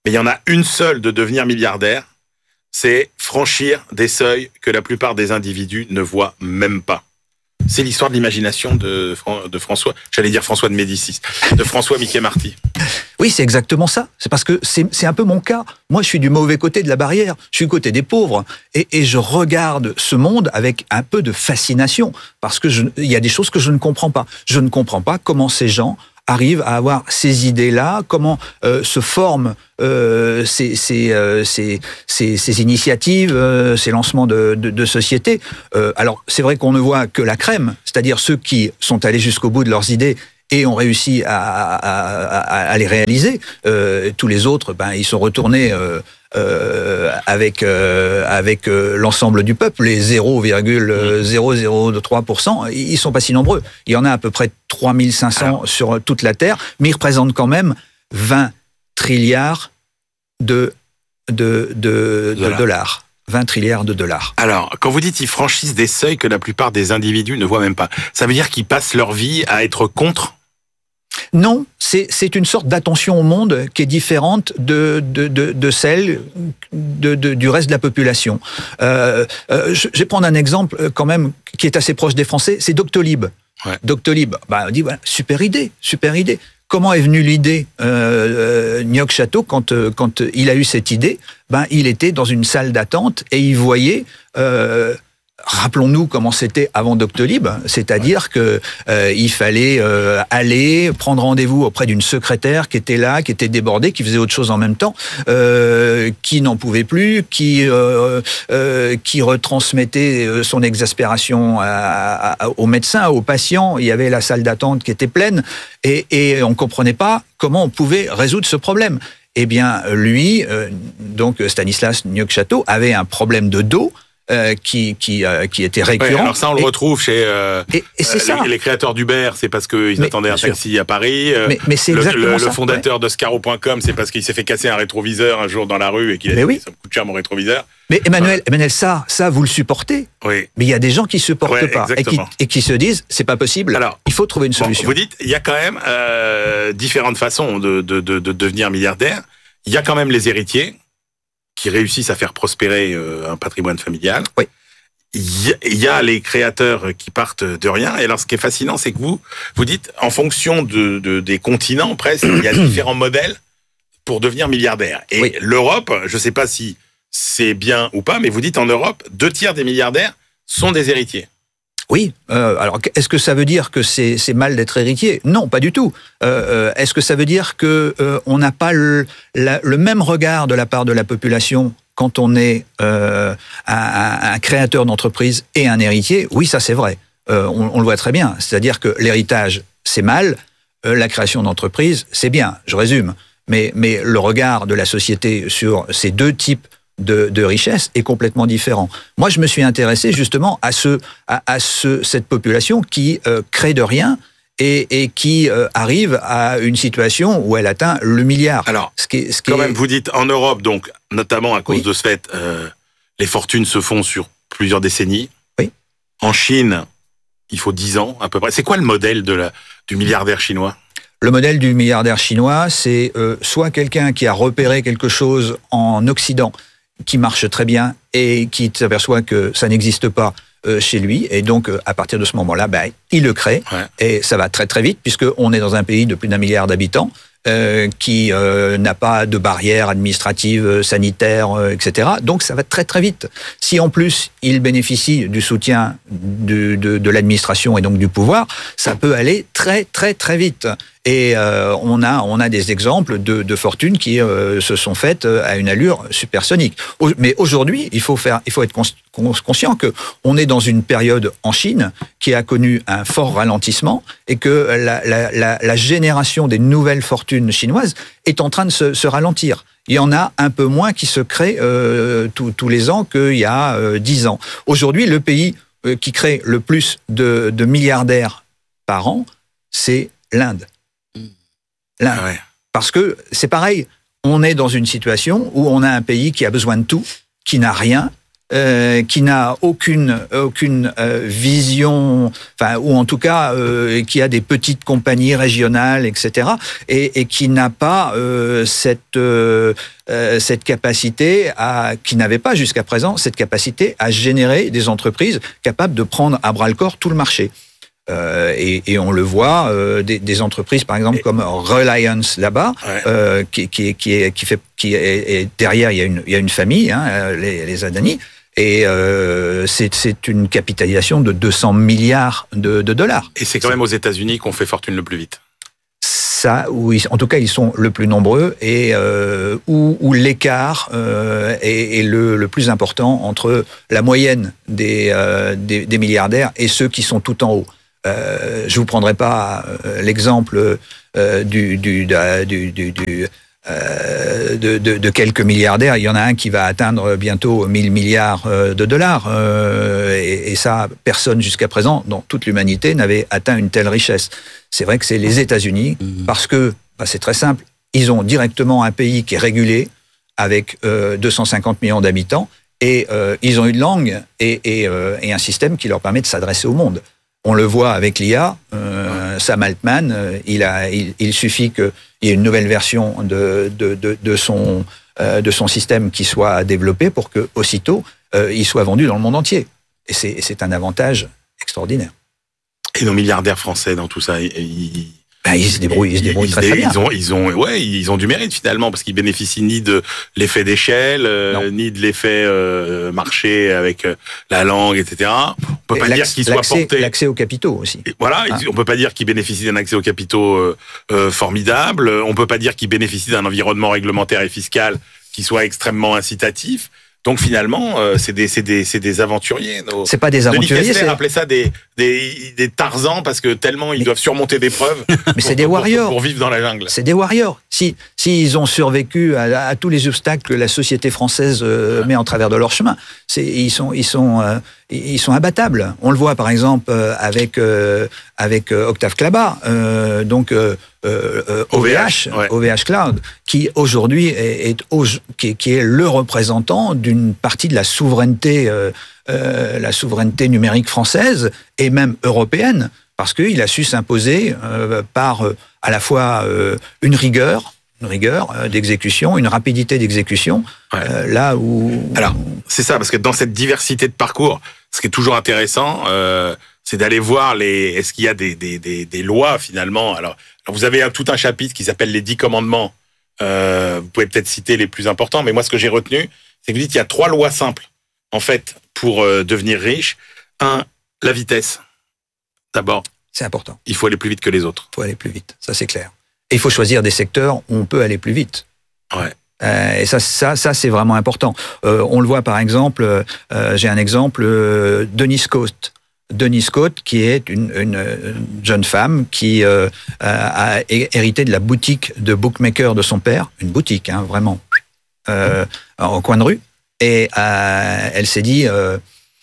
[SPEAKER 10] mais il y en a une seule de devenir milliardaire, c'est franchir des seuils que la plupart des individus ne voient même pas. C'est l'histoire de l'imagination de, Fran- de François, j'allais dire François de Médicis, de François Mickey Marty.
[SPEAKER 12] Oui, c'est exactement ça. C'est parce que c'est, c'est un peu mon cas. Moi, je suis du mauvais côté de la barrière. Je suis du côté des pauvres. Et, et je regarde ce monde avec un peu de fascination. Parce que je, il y a des choses que je ne comprends pas. Je ne comprends pas comment ces gens arrivent à avoir ces idées-là, comment euh, se forment euh, ces, ces, euh, ces, ces, ces initiatives, euh, ces lancements de, de, de sociétés. Euh, alors, c'est vrai qu'on ne voit que la crème, c'est-à-dire ceux qui sont allés jusqu'au bout de leurs idées et ont réussi à, à, à, à les réaliser. Euh, tous les autres, ben, ils sont retournés euh, euh, avec, euh, avec euh, l'ensemble du peuple, les zéro virgule zéro zéro trois pour cent, ils sont pas si nombreux. Il y en a à peu près trois mille cinq cents Alors, sur toute la Terre, mais ils représentent quand même vingt trilliards de, de, de, de dollars. vingt trilliards de dollars.
[SPEAKER 10] Alors, quand vous dites qu'ils franchissent des seuils que la plupart des individus ne voient même pas, ça veut dire qu'ils passent leur vie à être contre ?
[SPEAKER 12] Non, c'est, c'est une sorte d'attention au monde qui est différente de, de, de, de celle de, de, du reste de la population. Euh, euh, je, je vais prendre un exemple quand même qui est assez proche des Français, c'est Doctolib. Ouais. Doctolib, bah, on dit voilà, super idée, super idée. Comment est venue l'idée euh, Gnoc Château, quand, quand il a eu cette idée, ben, il était dans une salle d'attente et il voyait... Euh, Rappelons-nous comment c'était avant Doctolib, c'est-à-dire que euh, il fallait euh, aller prendre rendez-vous auprès d'une secrétaire qui était là, qui était débordée, qui faisait autre chose en même temps, euh, qui n'en pouvait plus, qui euh, euh, qui retransmettait son exaspération à, à, aux médecins, aux patients. Il y avait la salle d'attente qui était pleine et, et on comprenait pas comment on pouvait résoudre ce problème. Eh bien, lui, euh, donc Stanislas Gnoc Château, avait un problème de dos. Euh, qui qui euh, qui était récurrent.
[SPEAKER 10] Ouais, alors ça, on le et, retrouve chez euh,
[SPEAKER 12] et, et c'est
[SPEAKER 10] euh,
[SPEAKER 12] ça.
[SPEAKER 10] Les, les créateurs d'Uber, c'est parce qu'ils attendaient un taxi sûr. à Paris. Euh,
[SPEAKER 12] mais, mais c'est
[SPEAKER 10] le,
[SPEAKER 12] exactement
[SPEAKER 10] le,
[SPEAKER 12] ça.
[SPEAKER 10] Le fondateur ouais. de Scaro point com, c'est parce qu'il s'est fait casser un rétroviseur un jour dans la rue et qu'il a mais dit oui. ça me coûte cher mon rétroviseur.
[SPEAKER 12] Mais Emmanuel, euh, Emmanuel, ça, ça vous le supportez.
[SPEAKER 10] Oui.
[SPEAKER 12] Mais il y a des gens qui se portent
[SPEAKER 10] ouais,
[SPEAKER 12] pas et qui, et qui se disent c'est pas possible. Alors, il faut trouver une solution.
[SPEAKER 10] Bon, vous dites, il y a quand même euh, différentes façons de, de, de, de devenir milliardaire. Il y a quand même les héritiers qui réussissent à faire prospérer euh, un patrimoine familial.
[SPEAKER 12] Oui.
[SPEAKER 10] Il y a les créateurs qui partent de rien. Et alors, ce qui est fascinant, c'est que vous, vous dites, en fonction de, de, des continents, presque, il y a différents modèles pour devenir milliardaire. Et oui. l'Europe, je ne sais pas si c'est bien ou pas, mais vous dites en Europe, deux tiers des milliardaires sont des héritiers.
[SPEAKER 12] Oui. Euh, alors, est-ce que ça veut dire que c'est, c'est mal d'être héritier ? Non, pas du tout. Euh, est-ce que ça veut dire que euh, on n'a pas le, la, le même regard de la part de la population quand on est euh, un, un créateur d'entreprise et un héritier? Oui, ça c'est vrai. Euh, on, on le voit très bien. C'est-à-dire que l'héritage, c'est mal. Euh, la création d'entreprise, c'est bien. Je résume. Mais, mais le regard de la société sur ces deux types de, de richesse est complètement différent. Moi, je me suis intéressé justement à, ce, à, à ce, cette population qui euh, crée de rien et, et qui euh, arrive à une situation où elle atteint le milliard.
[SPEAKER 10] Alors,
[SPEAKER 12] ce qui est, ce qui
[SPEAKER 10] quand
[SPEAKER 12] est...
[SPEAKER 10] même, vous dites en Europe, donc notamment à cause oui. de ce fait, euh, les fortunes se font sur plusieurs décennies.
[SPEAKER 12] Oui.
[SPEAKER 10] En Chine, il faut dix ans à peu près. C'est quoi le modèle de la, du milliardaire chinois ?
[SPEAKER 12] Le modèle du milliardaire chinois, c'est euh, soit quelqu'un qui a repéré quelque chose en Occident qui marche très bien et qui s'aperçoit que ça n'existe pas euh, chez lui. Et donc, euh, à partir de ce moment-là, ben, il le crée. Ouais. Et ça va très très vite puisqu'on est dans un pays de plus d'un milliard d'habitants euh, qui euh, n'a pas de barrières administratives, sanitaires, euh, et cetera. Donc, ça va très très vite. Si en plus, il bénéficie du soutien de, de, de l'administration et donc du pouvoir, ça peut aller très très très vite. Et euh, on a on a des exemples de, de fortunes qui euh, se sont faites à une allure supersonique. Mais aujourd'hui, il faut faire, il faut être conscient que on est dans une période en Chine qui a connu un fort ralentissement et que la, la, la, la génération des nouvelles fortunes chinoises est en train de se, se ralentir. Il y en a un peu moins qui se créent euh, tous, tous les ans qu'il y a euh, dix ans. Aujourd'hui, le pays euh, qui crée le plus de, de milliardaires par an, c'est l'Inde. L'Inde. Ah ouais. Parce que c'est pareil, on est dans une situation où on a un pays qui a besoin de tout, qui n'a rien, euh, qui n'a aucune aucune euh, vision, enfin ou en tout cas euh, qui a des petites compagnies régionales, et cetera. Et, et qui n'a pas euh, cette euh, euh, cette capacité à, qui n'avait pas jusqu'à présent cette capacité à générer des entreprises capables de prendre à bras le corps tout le marché. Euh, et, et on le voit, euh, des, des entreprises par exemple comme Reliance là-bas, ouais. euh, qui, qui, qui, est, qui fait, qui est, et derrière il y a une, il y a une famille, hein, les, les Adani, et euh, c'est, c'est une capitalisation de deux cents milliards de, de dollars.
[SPEAKER 10] Et c'est quand même aux États-Unis qu'on fait fortune le plus vite.
[SPEAKER 12] Ça, oui, en tout cas, ils sont le plus nombreux et euh, où, où l'écart euh, est, est le, le plus important entre la moyenne des, euh, des, des milliardaires et ceux qui sont tout en haut. Euh, je vous prendrai pas euh, l'exemple euh, du, du, du, du, du euh, de, de, de quelques milliardaires. Il y en a un qui va atteindre bientôt mille milliards de dollars. Euh, et, et ça, personne jusqu'à présent, dans toute l'humanité, n'avait atteint une telle richesse. C'est vrai que c'est les États-Unis, parce que bah, c'est très simple. Ils ont directement un pays qui est régulé, avec euh, deux cent cinquante millions d'habitants, et euh, ils ont une langue et, et, euh, et un système qui leur permet de s'adresser au monde. On le voit avec l'I A, euh, Sam Altman, euh, il, a, il, il suffit qu'il y ait une nouvelle version de, de, de, de, son, euh, de son système qui soit développée pour que aussitôt euh, il soit vendu dans le monde entier. Et c'est, c'est un avantage extraordinaire.
[SPEAKER 10] Et nos milliardaires français dans tout ça, ils...
[SPEAKER 12] Ben, ils se débrouillent, ils se débrouillent
[SPEAKER 10] ils,
[SPEAKER 12] très,
[SPEAKER 10] ils,
[SPEAKER 12] très bien.
[SPEAKER 10] Ils ont, ils ont, ouais, ils ont du mérite finalement parce qu'ils bénéficient ni de l'effet d'échelle, euh, ni de l'effet euh, marché avec euh, la langue, et cetera. On peut
[SPEAKER 12] Et
[SPEAKER 10] pas dire qu'ils soient portés.
[SPEAKER 12] L'accès aux capitaux aussi.
[SPEAKER 10] Et voilà, ah. on peut pas dire qu'ils bénéficient d'un accès aux capitaux euh, euh, formidable. On peut pas dire qu'ils bénéficient d'un environnement réglementaire et fiscal qui soit extrêmement incitatif. Donc finalement, euh, c'est des, c'est des, c'est des aventuriers. Nos...
[SPEAKER 12] C'est pas des aventuriers.
[SPEAKER 10] Denis Kessler appelait ça des, des, des Tarzans parce que tellement ils mais... doivent surmonter des preuves.
[SPEAKER 12] Mais c'est des warriors.
[SPEAKER 10] Pour, pour vivre dans la jungle.
[SPEAKER 12] C'est des warriors. Si, si ils ont survécu à, à tous les obstacles que la société française euh, met en travers de leur chemin, c'est, ils sont, ils sont, euh, ils sont imbattables. On le voit par exemple euh, avec, euh, avec euh, Octave Klaba, euh, donc euh, euh, O V H, ouais. O V H Cloud, qui aujourd'hui est, est, qui est, qui est le représentant d'une partie de la souveraineté, euh, euh, la souveraineté numérique française et même européenne, parce qu'il a su s'imposer euh, par euh, à la fois euh, une rigueur, une rigueur euh, d'exécution, une rapidité d'exécution, ouais. euh, là où...
[SPEAKER 10] Alors, c'est ça, parce que dans cette diversité de parcours, ce qui est toujours intéressant, euh, c'est d'aller voir les... Est-ce qu'il y a des, des, des, des lois, finalement. Alors, alors, vous avez un, tout un chapitre qui s'appelle les dix commandements. Euh, vous pouvez peut-être citer les plus importants, mais moi, ce que j'ai retenu, c'est que vous dites qu'il y a trois lois simples, en fait, pour euh, devenir riche. Un, la vitesse. D'abord,
[SPEAKER 12] c'est important.
[SPEAKER 10] Il faut aller plus vite que les autres.
[SPEAKER 12] Il faut aller plus vite, ça c'est clair. Et il faut choisir des secteurs où on peut aller plus vite.
[SPEAKER 10] Ouais.
[SPEAKER 12] Euh, et ça, ça, ça c'est vraiment important. Euh, on le voit par exemple, euh, j'ai un exemple, euh, Denise Cote. Denise Cote, qui est une, une, une jeune femme qui euh, a hérité de la boutique de bookmaker de son père, une boutique, hein, vraiment, euh, en coin de rue. Et euh, elle s'est dit... Euh,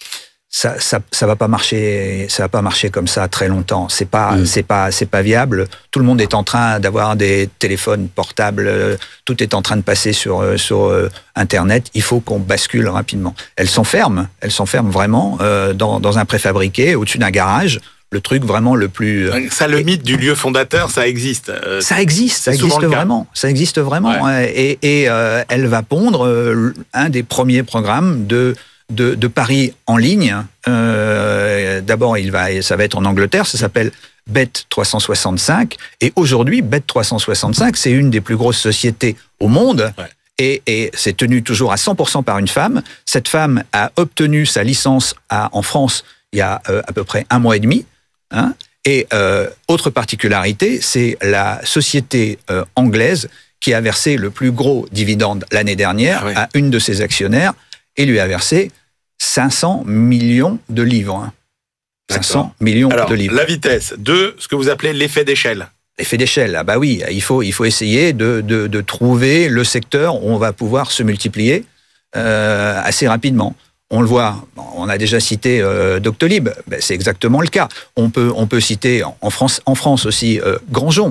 [SPEAKER 12] Ça, ça, ça va pas marcher, ça va pas marcher comme ça très longtemps. C'est pas, mmh. c'est pas, c'est pas viable. Tout le monde est en train d'avoir des téléphones portables. Tout est en train de passer sur sur Internet. Il faut qu'on bascule rapidement. Elle s'enferme, elle s'enferme vraiment euh, dans dans un préfabriqué au-dessus d'un garage. Le truc vraiment le plus.
[SPEAKER 10] Ça, le mythe du lieu fondateur, ça existe. Euh,
[SPEAKER 12] ça existe, ça existe vraiment. Ça existe vraiment. Ouais. Et, et euh, elle va pondre euh, un des premiers programmes de De, de paris en ligne. Euh, d'abord, il va, ça va être en Angleterre, ça s'appelle Bet trois cent soixante-cinq. Et aujourd'hui, Bet trois cent soixante-cinq, c'est une des plus grosses sociétés au monde. Ouais. Et, et c'est tenu toujours à cent pour cent par une femme. Cette femme a obtenu sa licence à, en France il y a euh, à peu près un mois et demi. Hein. Et euh, autre particularité, c'est la société euh, anglaise qui a versé le plus gros dividende l'année dernière ah ouais. à une de ses actionnaires et lui a versé cinq cents millions de livres. cinq cents millions
[SPEAKER 10] Alors,
[SPEAKER 12] de livres.
[SPEAKER 10] La vitesse. Deux, ce que vous appelez l'effet d'échelle.
[SPEAKER 12] L'effet d'échelle, ah bah oui, il faut, il faut essayer de, de, de trouver le secteur où on va pouvoir se multiplier euh, assez rapidement. On le voit, on a déjà cité euh, Doctolib, ben, c'est exactement le cas. On peut, on peut citer en France, en France aussi euh, Grandjon.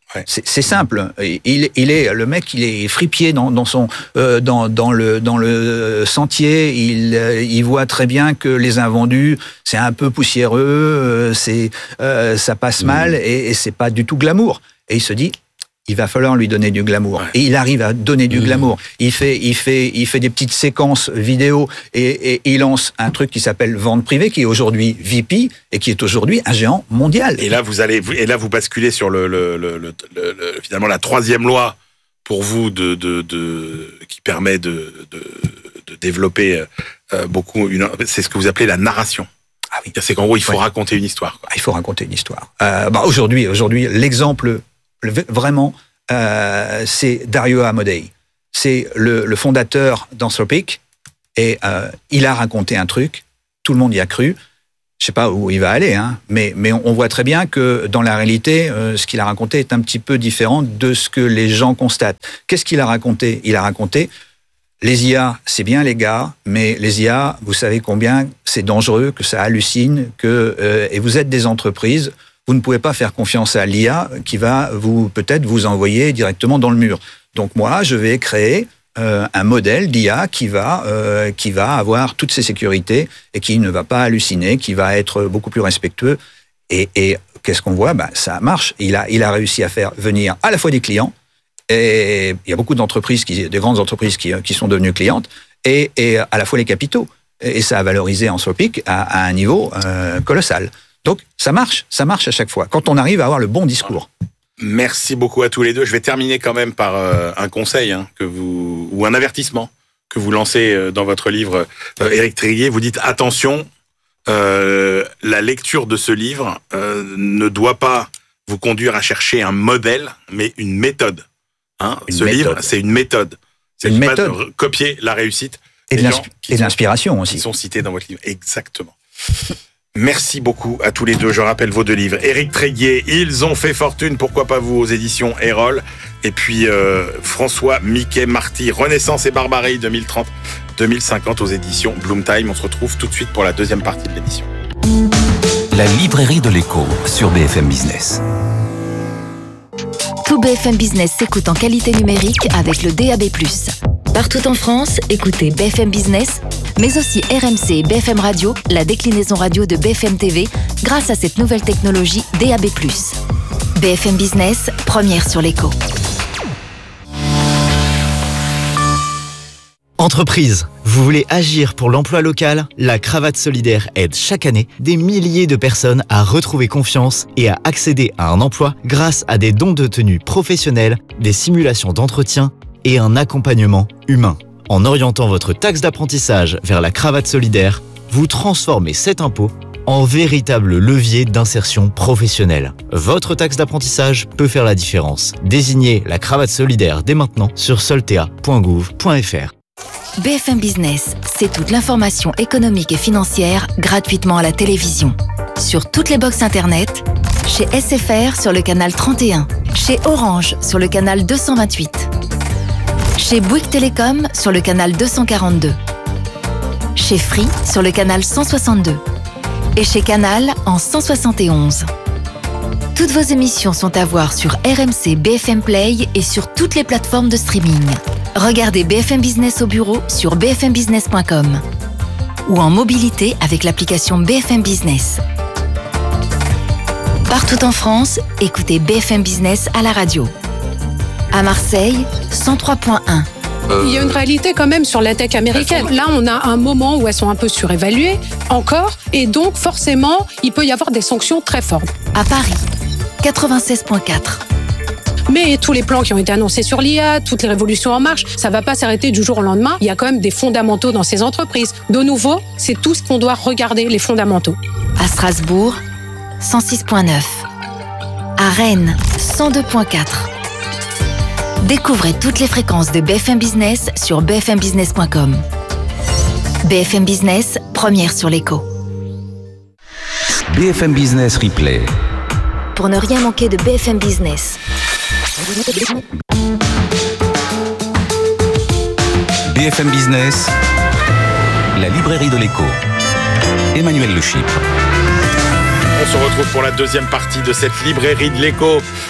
[SPEAKER 10] Ouais.
[SPEAKER 12] C'est, c'est simple. Il, il est le mec, il est fripier dans, dans son euh, dans, dans le dans le sentier. Il euh, il voit très bien que les invendus, c'est un peu poussiéreux, euh, c'est euh, ça passe mmh. mal et, et c'est pas du tout glamour. Et il se dit, il va falloir lui donner du glamour. Ouais. Et il arrive à donner du mmh. glamour. Il fait, il fait, il fait des petites séquences vidéo et, et il lance un truc qui s'appelle Vente Privée, qui est aujourd'hui V P et qui est aujourd'hui un géant mondial.
[SPEAKER 10] Et là, vous allez, et là, vous basculez sur le, le, le, le, le, le finalement la troisième loi pour vous de, de, de qui permet de, de, de développer euh, beaucoup. Une, c'est ce que vous appelez la narration.
[SPEAKER 12] Ah oui.
[SPEAKER 10] C'est qu'en gros, il faut
[SPEAKER 12] ouais.
[SPEAKER 10] raconter une histoire. Quoi.
[SPEAKER 12] Il faut raconter une histoire. Euh, bah aujourd'hui, aujourd'hui, l'exemple vraiment, euh, c'est Dario Amodei. C'est le, le fondateur d'Anthropic et euh, il a raconté un truc, tout le monde y a cru. Je sais pas où il va aller, hein, mais, mais on voit très bien que dans la réalité, euh, ce qu'il a raconté est un petit peu différent de ce que les gens constatent. Qu'est-ce qu'il a raconté ? Il a raconté les I A, c'est bien les gars, mais les I A, vous savez combien c'est dangereux, que ça hallucine, que euh, et vous êtes des entreprises. Vous ne pouvez pas faire confiance à l'I A qui va vous peut-être vous envoyer directement dans le mur. Donc moi, je vais créer euh, un modèle d'I A qui va euh, qui va avoir toutes ces sécurités et qui ne va pas halluciner, qui va être beaucoup plus respectueux. Et, et qu'est-ce qu'on voit ? Ben, ça marche. Il a il a réussi à faire venir à la fois des clients et il y a beaucoup d'entreprises, qui, de grandes entreprises qui qui sont devenues clientes et, et à la fois les capitaux. Et ça a valorisé Anthropic à, à un niveau euh, colossal. Donc, ça marche, ça marche à chaque fois, quand on arrive à avoir le bon discours.
[SPEAKER 10] Merci beaucoup à tous les deux. Je vais terminer quand même par euh, un conseil hein, que vous ou un avertissement que vous lancez euh, dans votre livre, euh, Éric Tréguier. Vous dites, attention, euh, la lecture de ce livre euh, ne doit pas vous conduire à chercher un modèle, mais une méthode. Hein, une ce méthode. livre, c'est une méthode. C'est une méthode. Pas de copier la réussite.
[SPEAKER 12] Et de, l'insp- et de l'inspiration aussi.
[SPEAKER 10] Qui sont cités dans votre livre. Exactement. Merci beaucoup à tous les deux. Je rappelle vos deux livres. Éric Tréguier, Ils ont fait fortune, pourquoi pas vous, aux éditions Erol. Et puis euh, François Miquet Marty, Renaissance et barbarie deux mille trente deux mille cinquante aux éditions Bloom Time. On se retrouve tout de suite pour la deuxième partie de l'émission.
[SPEAKER 1] La librairie de l'écho sur B F M Business.
[SPEAKER 4] Tout B F M Business s'écoute en qualité numérique avec le D A B plus. Partout en France, écoutez B F M Business, mais aussi R M C et B F M Radio, la déclinaison radio de B F M T V, grâce à cette nouvelle technologie D A B plus. B F M Business, première sur l'écho.
[SPEAKER 13] Entreprise, vous voulez agir pour l'emploi local ? La Cravate Solidaire aide chaque année des milliers de personnes à retrouver confiance et à accéder à un emploi grâce à des dons de tenue professionnels, des simulations d'entretien et un accompagnement humain. En orientant votre taxe d'apprentissage vers la Cravate Solidaire, vous transformez cet impôt en véritable levier d'insertion professionnelle. Votre taxe d'apprentissage peut faire la différence. Désignez la Cravate Solidaire dès maintenant sur soltea point gouv point f r.
[SPEAKER 4] B F M Business, c'est toute l'information économique et financière gratuitement à la télévision. Sur toutes les box internet, chez S F R sur le canal trente et un, chez Orange sur le canal deux cent vingt-huit, chez Bouygues Télécom sur le canal deux cent quarante-deux, chez Free sur le canal cent soixante-deux et chez Canal en cent soixante et onze. Toutes vos émissions sont à voir sur R M C B F M Play et sur toutes les plateformes de streaming. Regardez B F M Business au bureau sur b f m business point com ou en mobilité avec l'application B F M Business. Partout en France, écoutez B F M Business à la radio. À Marseille, cent trois point un.
[SPEAKER 14] Il y a une réalité quand même sur la tech américaine. Là, on a un moment où elles sont un peu surévaluées, encore, et donc forcément, il peut y avoir des sanctions très fortes.
[SPEAKER 4] À Paris, quatre-vingt-seize point quatre.
[SPEAKER 14] Mais tous les plans qui ont été annoncés sur l'I A, toutes les révolutions en marche, ça ne va pas s'arrêter du jour au lendemain. Il y a quand même des fondamentaux dans ces entreprises. De nouveau, c'est tout ce qu'on doit regarder, les fondamentaux.
[SPEAKER 4] À Strasbourg, cent six point neuf. À Rennes, cent deux point quatre. Découvrez toutes les fréquences de B F M Business sur b f m business point com. B F M Business, première sur l'écho.
[SPEAKER 1] B F M Business Replay.
[SPEAKER 4] Pour ne rien manquer de B F M Business.
[SPEAKER 1] B F M Business, la librairie de l'écho. Emmanuel Le Chypre.
[SPEAKER 10] On se retrouve pour la deuxième partie de cette librairie de l'écho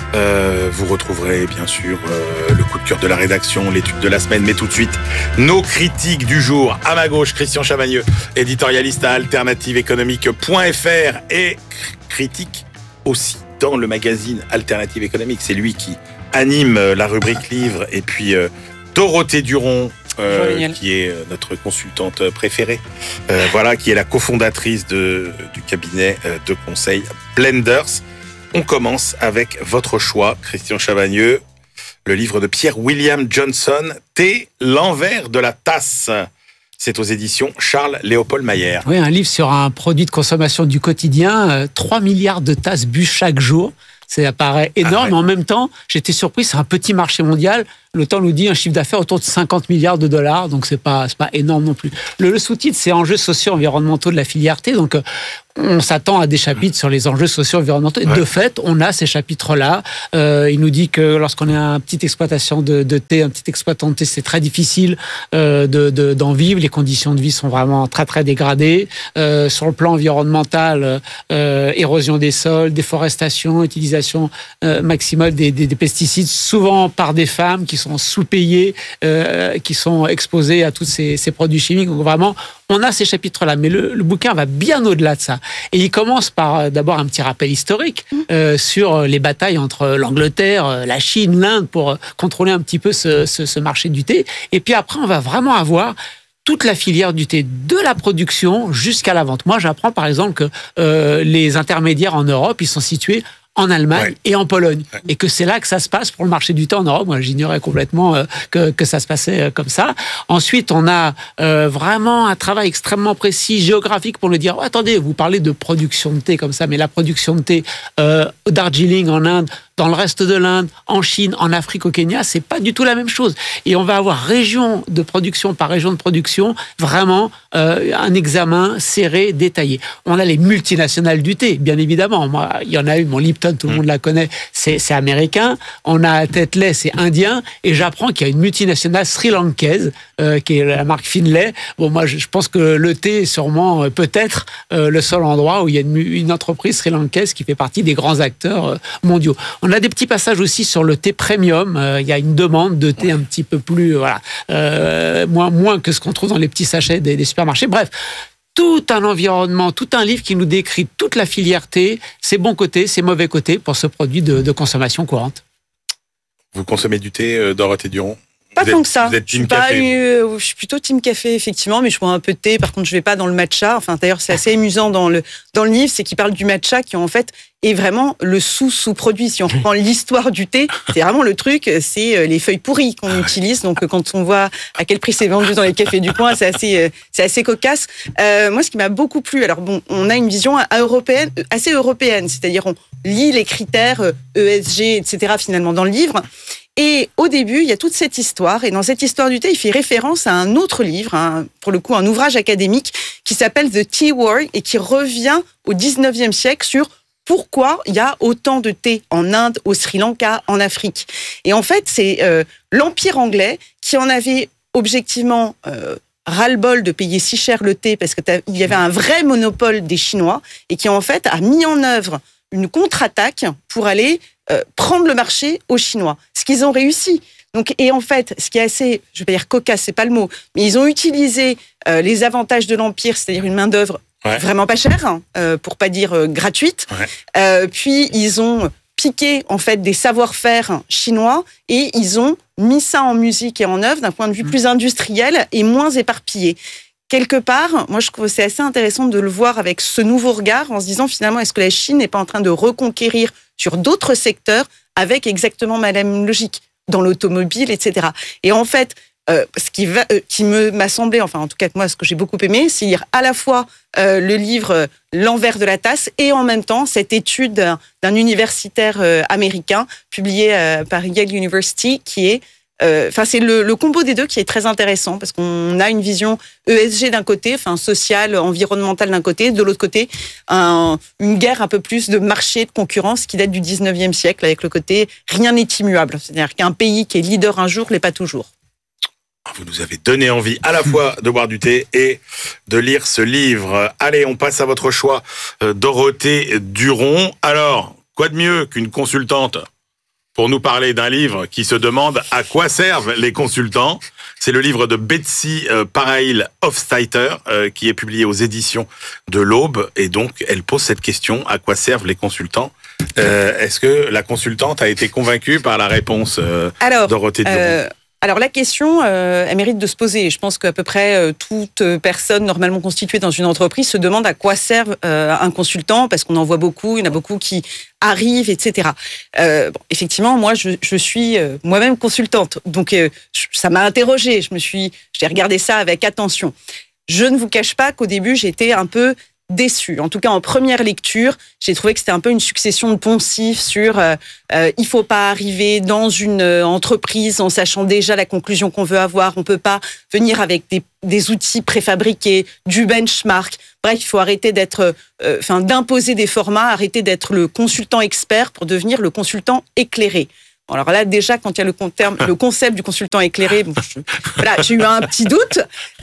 [SPEAKER 10] Euh, vous retrouverez bien sûr euh, le coup de cœur de la rédaction, l'étude de la semaine, mais tout de suite, nos critiques du jour. À ma gauche, Christian Chavagneux, éditorialiste à alternative économique point f r et critique aussi dans le magazine Alternative économique. C'est lui qui anime la rubrique livre. Et puis euh, Dorothée Duron, euh, qui est notre consultante préférée, euh, voilà, qui est la cofondatrice de, du cabinet de conseil Blenders. On commence avec votre choix, Christian Chavagneux, le livre de Pierre William Johnson, Thé, l'envers de la tasse. C'est aux éditions Charles-Léopold Mayer.
[SPEAKER 15] Oui, un livre sur un produit de consommation du quotidien, euh, trois milliards de tasses bues chaque jour. Ça paraît énorme, ah ouais. Mais en même temps, j'étais surpris, c'est un petit marché mondial. Le Temps nous dit un chiffre d'affaires autour de cinquante milliards de dollars, donc c'est pas, c'est pas énorme non plus. Le, le sous-titre, c'est enjeux sociaux environnementaux de la filière thé, donc euh, on s'attend à des chapitres sur les enjeux sociaux environnementaux. Ouais. De fait, on a ces chapitres-là. Euh, il nous dit que lorsqu'on est une petite exploitation de, de thé, un petit exploitant de thé, c'est très difficile euh, de, de, d'en vivre. Les conditions de vie sont vraiment très très dégradées. Euh, sur le plan environnemental, euh, érosion des sols, déforestation, utilisation euh, maximale des, des, des pesticides, souvent par des femmes qui sont sous-payées, euh, qui sont exposées à tous ces, ces produits chimiques. Donc vraiment, on a ces chapitres-là, mais le, le bouquin va bien au-delà de ça. Et il commence par euh, d'abord un petit rappel historique euh, sur les batailles entre l'Angleterre, la Chine, l'Inde, pour euh, contrôler un petit peu ce, ce, ce marché du thé. Et puis après, on va vraiment avoir toute la filière du thé, de la production jusqu'à la vente. Moi, j'apprends par exemple que euh, les intermédiaires en Europe, ils sont situés en Allemagne ouais. et en Pologne. Ouais. Et que c'est là que ça se passe pour le marché du thé en Europe. Moi, j'ignorais complètement euh, que, que ça se passait euh, comme ça. Ensuite, on a euh, vraiment un travail extrêmement précis, géographique, pour le dire, oh, attendez, vous parlez de production de thé comme ça, mais la production de thé euh, au Darjeeling, en Inde, dans le reste de l'Inde, en Chine, en Afrique, au Kenya, c'est pas du tout la même chose. Et on va avoir région de production par région de production, vraiment euh, un examen serré, détaillé. On a les multinationales du thé, bien évidemment. Moi, il y en a eu, mon Lipton, tout le monde la connaît, c'est, c'est américain. On a Tetley, c'est indien. Et j'apprends qu'il y a une multinationale sri-lankaise, euh, qui est la marque Finlay. Bon, moi, je, je pense que le thé est sûrement, euh, peut-être, euh, le seul endroit où il y a une, une entreprise sri-lankaise qui fait partie des grands acteurs euh, mondiaux. On a des petits passages aussi sur le thé premium. Euh, il y a une demande de thé un petit peu plus, euh, voilà, euh, moins, moins que ce qu'on trouve dans les petits sachets des, des supermarchés. Bref, tout un environnement, tout un livre qui nous décrit toute la filière thé, ses bons côtés, ses mauvais côtés pour ce produit de, de consommation courante.
[SPEAKER 10] Vous consommez du thé, euh, Dorothée Duron ?
[SPEAKER 16] Pas
[SPEAKER 10] vous
[SPEAKER 16] tant
[SPEAKER 10] êtes,
[SPEAKER 16] que ça.
[SPEAKER 10] Vous êtes team
[SPEAKER 16] je, suis pas,
[SPEAKER 10] café.
[SPEAKER 16] euh, je suis plutôt team café, effectivement, mais je bois un peu de thé. Par contre, je vais pas dans le matcha. Enfin, d'ailleurs, c'est assez amusant dans le, dans le livre, c'est qu'il parle du matcha qui, en fait, est vraiment le sous-sous-produit. Si on reprend l'histoire du thé, c'est vraiment le truc, c'est les feuilles pourries qu'on ah utilise. Donc, quand on voit à quel prix c'est vendu dans les cafés du coin, c'est assez, c'est assez cocasse. Euh, moi, ce qui m'a beaucoup plu, alors bon, on a une vision européenne, assez européenne, c'est-à-dire on lit les critères E S G, et cetera, finalement, dans le livre. Et au début, il y a toute cette histoire. Et dans cette histoire du thé, il fait référence à un autre livre, hein, pour le coup, un ouvrage académique qui s'appelle The Tea War et qui revient au dix-neuvième siècle sur pourquoi il y a autant de thé en Inde, au Sri Lanka, en Afrique. Et en fait, c'est euh, l'Empire anglais qui en avait objectivement euh, ras-le-bol de payer si cher le thé parce qu'il y avait un vrai monopole des Chinois et qui en fait a mis en œuvre une contre-attaque pour aller euh, prendre le marché aux Chinois. Ce qu'ils ont réussi. Donc, et en fait, ce qui est assez, je vais pas dire cocasse, c'est pas le mot, mais ils ont utilisé euh, les avantages de l'Empire, c'est-à-dire une main-d'œuvre ouais. vraiment pas chère, hein, euh, pour pas dire euh, gratuite. Ouais. Euh, puis, ils ont piqué, en fait, des savoir-faire chinois et ils ont mis ça en musique et en œuvre d'un point de vue mmh. plus industriel et moins éparpillé. Quelque part, moi je trouve que c'est assez intéressant de le voir avec ce nouveau regard en se disant finalement est-ce que la Chine n'est pas en train de reconquérir sur d'autres secteurs avec exactement la même logique dans l'automobile, et cetera. Et en fait, euh, ce qui, va, euh, qui me, m'a semblé, enfin en tout cas moi ce que j'ai beaucoup aimé, c'est lire à la fois euh, le livre euh, L'envers de la tasse et en même temps cette étude d'un, d'un universitaire euh, américain publié euh, par Yale University qui est Enfin, euh, c'est le, le combo des deux qui est très intéressant parce qu'on a une vision E S G d'un côté, enfin sociale, environnementale d'un côté, de l'autre côté, un, une guerre un peu plus de marché, de concurrence qui date du dix-neuvième siècle avec le côté rien n'est immuable. C'est-à-dire qu'un pays qui est leader un jour l'est pas toujours.
[SPEAKER 10] Vous nous avez donné envie à la fois de boire du thé et de lire ce livre. Allez, on passe à votre choix, Dorothée Duron. Alors, quoi de mieux qu'une consultante pour nous parler d'un livre qui se demande à quoi servent les consultants. C'est le livre de Betsy euh, Parail-Hofsteiter euh, qui est publié aux éditions de l'Aube. Et donc, elle pose cette question, à quoi servent les consultants ? euh, Est-ce que la consultante a été convaincue par la réponse euh,
[SPEAKER 16] Alors,
[SPEAKER 10] Dorothée Duron
[SPEAKER 16] euh, Alors la question, euh, elle mérite de se poser. Je pense qu'à peu près euh, toute personne normalement constituée dans une entreprise se demande à quoi sert euh, un consultant, parce qu'on en voit beaucoup, il y en a beaucoup qui arrivent, et cetera. Euh, bon, effectivement, moi, je, je suis euh, moi-même consultante, donc euh, je, ça m'a interrogée. Je me suis, j'ai regardé ça avec attention. Je ne vous cache pas qu'au début, j'étais un peu déçue. En tout cas, en première lecture, j'ai trouvé que c'était un peu une succession de poncifs sur euh, euh, il faut pas arriver dans une euh, entreprise en sachant déjà la conclusion qu'on veut avoir. On peut pas venir avec des, des outils préfabriqués, du benchmark. Bref, il faut arrêter d'être, enfin, euh, d'imposer des formats, arrêter d'être le consultant expert pour devenir le consultant éclairé. Alors là, déjà, quand il y a le, terme, le concept du consultant éclairé, bon, je, voilà, j'ai eu un petit doute.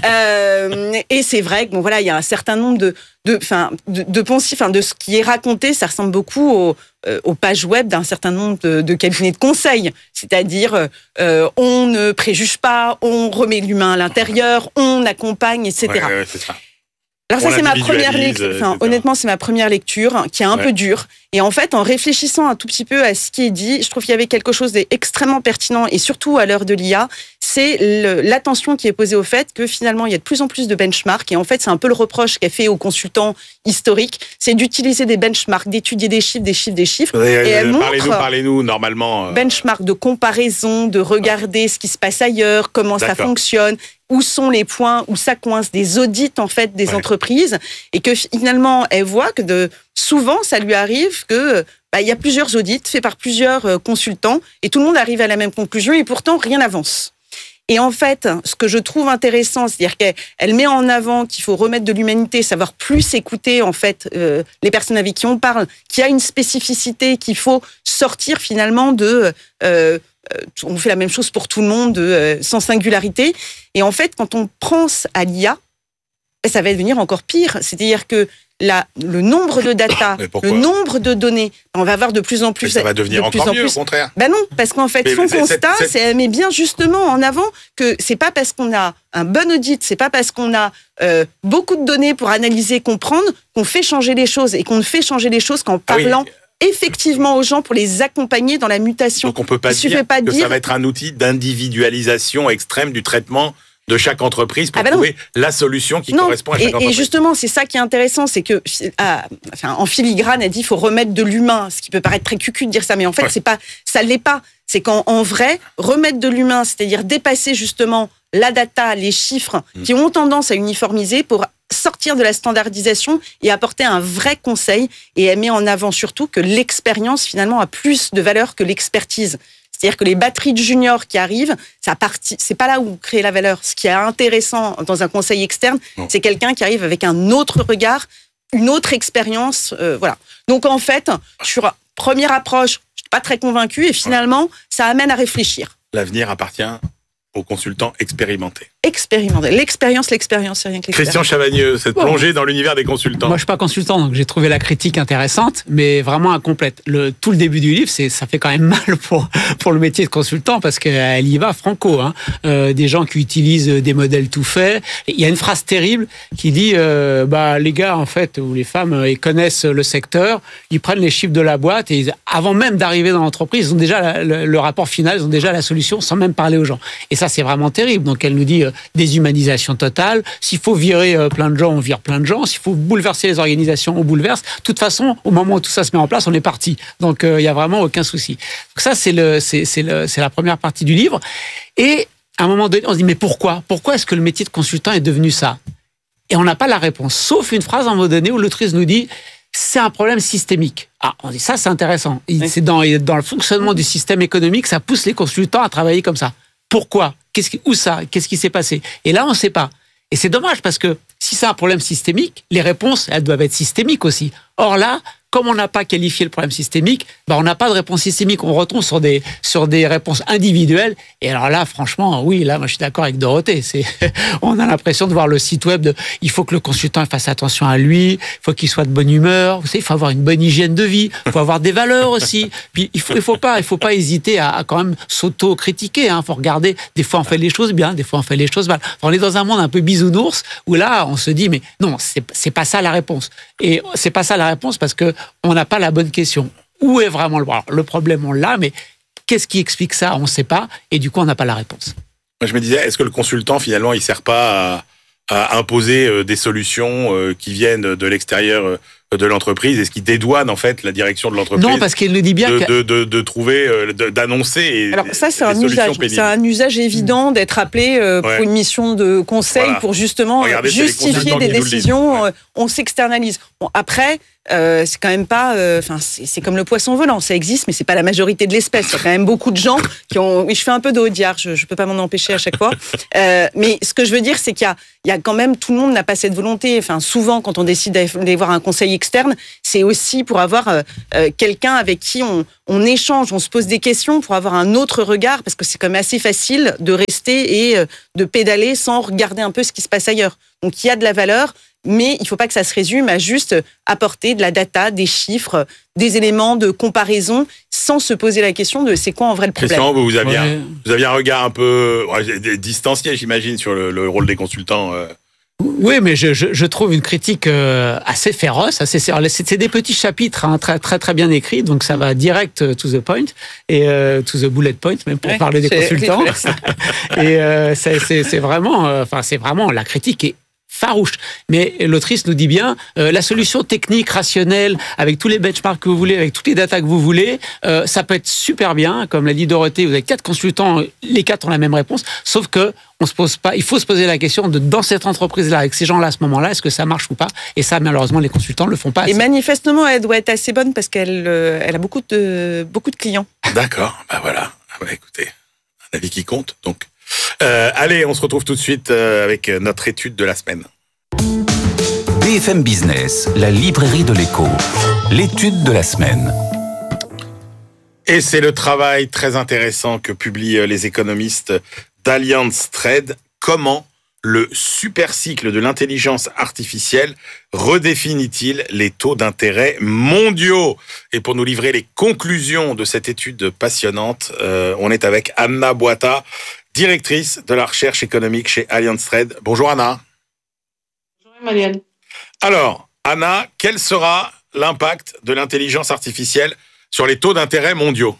[SPEAKER 16] Euh, et c'est vrai que bon, voilà, il y a un certain nombre de, de, enfin, de, de poncifs, enfin, de ce qui est raconté, ça ressemble beaucoup aux, euh, aux pages web d'un certain nombre de, de cabinets de conseil. C'est-à-dire, euh, on ne préjuge pas, on remet l'humain à l'intérieur, on accompagne, et cetera.
[SPEAKER 10] Ouais, ouais, c'est ça.
[SPEAKER 16] Alors ça,
[SPEAKER 10] on
[SPEAKER 16] c'est ma première lecture. Enfin, honnêtement, c'est ma première lecture qui est un
[SPEAKER 10] ouais.
[SPEAKER 16] peu dure. Et en fait, en réfléchissant un tout petit peu à ce qui est dit, je trouve qu'il y avait quelque chose d'extrêmement pertinent, et surtout à l'heure de l'I A, c'est le, l'attention qui est posée au fait que finalement, il y a de plus en plus de benchmarks. Et en fait, c'est un peu le reproche qu'a fait aux consultants historiques, c'est d'utiliser des benchmarks, d'étudier des chiffres, des chiffres, des chiffres.
[SPEAKER 10] Et,
[SPEAKER 16] et elle
[SPEAKER 10] parlez-nous,
[SPEAKER 16] montre
[SPEAKER 10] parlez-nous, normalement. Euh...
[SPEAKER 16] benchmark de comparaison, de regarder ce qui se passe ailleurs, comment D'accord. ça fonctionne, où sont les points où ça coince, des audits en fait des ouais. entreprises, et que finalement elle voit que de souvent ça lui arrive que bah, il y a plusieurs audits faits par plusieurs euh, consultants et tout le monde arrive à la même conclusion et pourtant rien n'avance. Et en fait, ce que je trouve intéressant, c'est-à-dire qu'elle met en avant qu'il faut remettre de l'humanité, savoir plus écouter en fait euh, les personnes avec qui on parle, qu'il y a une spécificité, qu'il faut sortir finalement de euh, on fait la même chose pour tout le monde, euh, sans singularité. Et en fait, quand on pense à l'I A, ça va devenir encore pire. C'est-à-dire que la, le nombre de data, le nombre de données, on va avoir de plus en plus...
[SPEAKER 10] Mais ça va devenir
[SPEAKER 16] de plus
[SPEAKER 10] encore
[SPEAKER 16] en
[SPEAKER 10] mieux,
[SPEAKER 16] plus.
[SPEAKER 10] au contraire.
[SPEAKER 16] Ben non, parce qu'en fait, mais son c'est, constat, c'est, c'est... elle met bien justement en avant que c'est pas parce qu'on a un bon audit, c'est pas parce qu'on a euh, beaucoup de données pour analyser, comprendre, qu'on fait changer les choses, et qu'on ne fait changer les choses qu'en parlant... Ah oui. effectivement aux gens pour les accompagner dans la mutation.
[SPEAKER 10] Donc on peut pas
[SPEAKER 16] Il
[SPEAKER 10] dire
[SPEAKER 16] pas
[SPEAKER 10] que
[SPEAKER 16] dire...
[SPEAKER 10] ça va être un outil d'individualisation extrême du traitement de chaque entreprise pour
[SPEAKER 16] ah ben
[SPEAKER 10] trouver la solution qui
[SPEAKER 16] non.
[SPEAKER 10] correspond à chaque
[SPEAKER 16] et,
[SPEAKER 10] entreprise.
[SPEAKER 16] Et justement, c'est ça qui est intéressant, c'est que, ah, enfin, en filigrane, elle dit qu'il faut remettre de l'humain, ce qui peut paraître très cucu de dire ça, mais en fait, ouais. c'est pas, ça l'est pas. C'est qu'en en vrai, remettre de l'humain, c'est-à-dire dépasser justement la data, les chiffres, mmh. qui ont tendance à uniformiser pour sortir de la standardisation et apporter un vrai conseil. Et elle met en avant surtout que l'expérience, finalement, a plus de valeur que l'expertise. C'est-à-dire que les batteries de juniors qui arrivent, ça partit, c'est pas là où vous créez la valeur. Ce qui est intéressant dans un conseil externe, non. c'est quelqu'un qui arrive avec un autre regard, une autre expérience. Euh, voilà. Donc en fait, sur première approche, je suis pas très convaincue et finalement, ça amène à réfléchir.
[SPEAKER 10] L'avenir appartient aux consultants expérimentés.
[SPEAKER 16] Expérimentés. L'expérience, l'expérience, c'est rien que l'expérience.
[SPEAKER 10] Christian Chavagneux, cette
[SPEAKER 15] bon.
[SPEAKER 10] plongée dans l'univers des consultants.
[SPEAKER 15] Moi, je suis pas consultant, donc j'ai trouvé la critique intéressante, mais vraiment incomplète. Le, tout le début du livre, c'est, ça fait quand même mal pour, pour le métier de consultant, parce qu'elle y va franco. Hein. Euh, des gens qui utilisent des modèles tout faits. Il y a une phrase terrible qui dit, euh, bah, les gars, en fait, ou les femmes, ils connaissent le secteur, ils prennent les chiffres de la boîte, et ils, avant même d'arriver dans l'entreprise, ils ont déjà la, le, le rapport final, ils ont déjà la solution, sans même parler aux gens. Et ça, c'est vraiment terrible. Donc, elle nous dit, euh, déshumanisation totale. S'il faut virer euh, plein de gens, on vire plein de gens. S'il faut bouleverser les organisations, on bouleverse. De toute façon, au moment où tout ça se met en place, on est parti. Donc, il euh, n'y a vraiment aucun souci. Donc ça, c'est, le, c'est, c'est, le, c'est la première partie du livre. Et à un moment donné, on se dit, mais pourquoi Pourquoi est-ce que le métier de consultant est devenu ça ? Et on n'a pas la réponse. Sauf une phrase à un moment donné où l'autrice nous dit, c'est un problème systémique. Ah, on dit, ça, c'est intéressant. Oui. C'est dans, dans le fonctionnement du système économique, ça pousse les consultants à travailler comme ça. Pourquoi ? Qu'est-ce qui, où ça ? Qu'est-ce qui s'est passé ? Et là, on ne sait pas. Et c'est dommage parce que si c'est un problème systémique, les réponses, elles doivent être systémiques aussi. Or là, comme on n'a pas qualifié le problème systémique, ben on n'a pas de réponse systémique. On retombe sur des, sur des réponses individuelles. Et alors là, franchement, oui, là, moi, je suis d'accord avec Dorothée. C'est, on a l'impression de voir le site web de, il faut que le consultant fasse attention à lui, il faut qu'il soit de bonne humeur. Vous savez, il faut avoir une bonne hygiène de vie, il faut avoir des valeurs aussi. Puis, il faut, il faut pas, il faut pas hésiter à, à quand même s'auto-critiquer, hein. Il faut regarder, des fois, on fait les choses bien, des fois, on fait les choses mal. Enfin, on est dans un monde un peu bisounours où là, on se dit, mais non, c'est, c'est pas ça la réponse. Et c'est pas ça la réponse parce que on n'a pas la bonne question. Où est vraiment le problème ? Le problème, on l'a, mais qu'est-ce qui explique ça ? On ne sait pas, et du coup, on n'a pas la réponse.
[SPEAKER 10] Moi, je me disais, est-ce que le consultant, finalement, il ne sert pas à, à imposer des solutions qui viennent de l'extérieur de l'entreprise? Est-ce qu'il dédouane, en fait, la direction de l'entreprise?
[SPEAKER 15] Non, parce qu'il nous dit bien
[SPEAKER 10] de,
[SPEAKER 15] que...
[SPEAKER 10] de, de, de trouver, de, d'annoncer.
[SPEAKER 16] Alors ça, c'est
[SPEAKER 10] des
[SPEAKER 16] un usage.
[SPEAKER 10] pénibles.
[SPEAKER 16] C'est un usage évident d'être appelé euh, pour
[SPEAKER 10] Ouais.
[SPEAKER 16] une mission de conseil,
[SPEAKER 10] Voilà.
[SPEAKER 16] pour justement
[SPEAKER 10] Regardez, c'est les
[SPEAKER 16] justifier
[SPEAKER 10] consultants
[SPEAKER 16] des
[SPEAKER 10] qui nous le disent.
[SPEAKER 16] décisions. Ouais. On s'externalise. Bon, après, euh, c'est quand même pas. Enfin, euh, c'est, c'est comme le poisson volant. Ça existe, mais c'est pas la majorité de l'espèce. Il y a quand même beaucoup de gens qui ont. Oui, je fais un peu de Audiard. Je, je peux pas m'en empêcher à chaque fois. Euh, mais ce que je veux dire, c'est qu'il y a, il y a quand même tout le monde n'a pas cette volonté. Enfin, souvent, quand on décide d'aller voir un conseil externe, c'est aussi pour avoir euh, euh, quelqu'un avec qui on, on échange, on se pose des questions pour avoir un autre regard, parce que c'est quand même assez facile de rester et euh, de pédaler sans regarder un peu ce qui se passe ailleurs. Donc il y a de la valeur, mais il ne faut pas que ça se résume à juste apporter de la data, des chiffres, des éléments de comparaison, sans se poser la question de c'est quoi en vrai le problème.
[SPEAKER 10] Christian, vous aviez,
[SPEAKER 15] Ouais.
[SPEAKER 10] un, vous aviez un regard un peu ouais, distancié, j'imagine, sur le, le rôle des consultants. Euh.
[SPEAKER 15] Oui, mais je, je, je trouve une critique euh, assez féroce, assez c'est, c'est des petits chapitres hein, très très très bien écrits, donc ça va direct to the point et euh, to the bullet point même pour
[SPEAKER 16] Ouais,
[SPEAKER 15] parler des
[SPEAKER 16] c'est-
[SPEAKER 15] consultants.
[SPEAKER 16] c'est
[SPEAKER 15] Et euh, c'est, c'est, c'est vraiment, enfin euh, c'est vraiment la critique est farouche. Mais l'autrice nous dit bien, euh, la solution technique, rationnelle, avec tous les benchmarks que vous voulez, avec toutes les datas que vous voulez, euh, ça peut être super bien. Comme l'a dit Dorothée, vous avez quatre consultants, les quatre ont la même réponse, sauf que on se pose pas, il faut se poser la question de, dans cette entreprise-là, avec ces gens-là, à ce moment-là, est-ce que ça marche ou pas? Et ça, malheureusement, les consultants le font pas.
[SPEAKER 16] Et
[SPEAKER 15] assez.
[SPEAKER 16] manifestement, elle doit être assez bonne parce qu'elle euh, elle a beaucoup de, beaucoup de clients.
[SPEAKER 10] D'accord, bah voilà. Ah bah écoutez, un avis qui compte, donc. Euh, allez, on se retrouve tout de suite euh, avec notre étude de la semaine.
[SPEAKER 1] B F M Business, la librairie de l'écho. L'étude de la semaine.
[SPEAKER 10] Et c'est le travail très intéressant que publient les économistes d'Allianz Trade. Comment le super cycle de l'intelligence artificielle redéfinit-il les taux d'intérêt mondiaux? Et pour nous livrer les conclusions de cette étude passionnante, euh, on est avec Anna Boita, directrice de la recherche économique chez Allianz Trade. Bonjour Anna.
[SPEAKER 17] Bonjour Emmanuel.
[SPEAKER 10] Alors, Anna, quel sera l'impact de l'intelligence artificielle sur les taux d'intérêt mondiaux?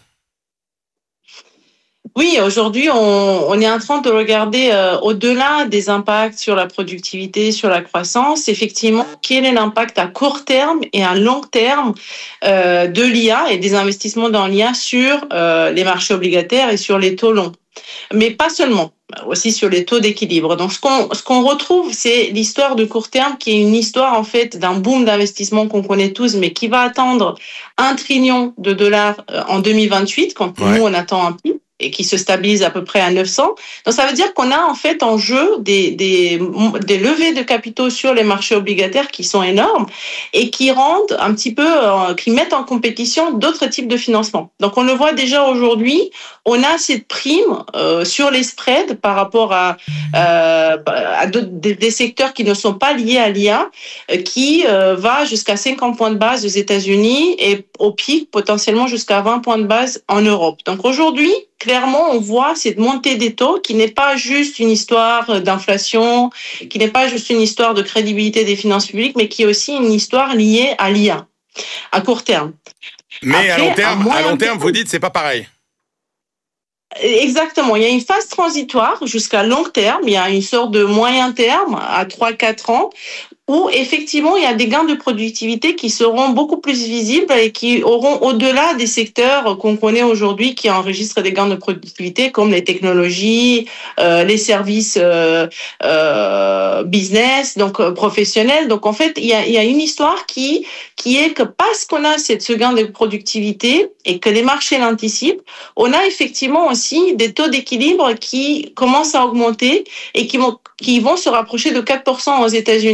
[SPEAKER 17] Oui, aujourd'hui, on, on est en train de regarder euh, au-delà des impacts sur la productivité, sur la croissance, effectivement, quel est l'impact à court terme et à long terme euh, de l'I A et des investissements dans l'I A sur euh, les marchés obligataires et sur les taux longs. Mais pas seulement, aussi sur les taux d'équilibre. Donc, ce qu'on, ce qu'on retrouve, c'est l'histoire de court terme qui est une histoire, en fait, d'un boom d'investissement qu'on connaît tous, mais qui va atteindre un trillion de dollars en deux mille vingt-huit, quand ouais. nous, on attend un pic, et qui se stabilise à peu près à neuf cents. Donc, ça veut dire qu'on a en fait en jeu des, des, des levées de capitaux sur les marchés obligataires qui sont énormes et qui rendent un petit peu, euh, qui mettent en compétition d'autres types de financement. Donc, on le voit déjà aujourd'hui, on a cette prime euh, sur les spreads par rapport à, euh, à des, des secteurs qui ne sont pas liés à l'I A, euh, qui euh, va jusqu'à cinquante points de base aux États-Unis et au pic potentiellement jusqu'à vingt points de base en Europe. Donc, aujourd'hui, clairement, on voit cette montée des taux qui n'est pas juste une histoire d'inflation, qui n'est pas juste une histoire de crédibilité des finances publiques, mais qui est aussi une histoire liée à l'I A, à court terme.
[SPEAKER 10] Mais Après, à long terme, à, à long terme,
[SPEAKER 17] terme,
[SPEAKER 10] vous dites c'est pas pareil.
[SPEAKER 17] Exactement. Il y a une phase transitoire jusqu'à long terme. Il y a une sorte de moyen terme à trois à quatre ans où effectivement il y a des gains de productivité qui seront beaucoup plus visibles et qui auront au-delà des secteurs qu'on connaît aujourd'hui qui enregistrent des gains de productivité comme les technologies, euh, les services euh, euh, business, donc euh, professionnels. Donc en fait il y a, il y a une histoire qui qui est que parce qu'on a cette, ce gain de productivité et que les marchés l'anticipent, on a effectivement aussi des taux d'équilibre qui commencent à augmenter et qui vont qui vont se rapprocher de quatre pour cent aux États-Unis. Il faut quand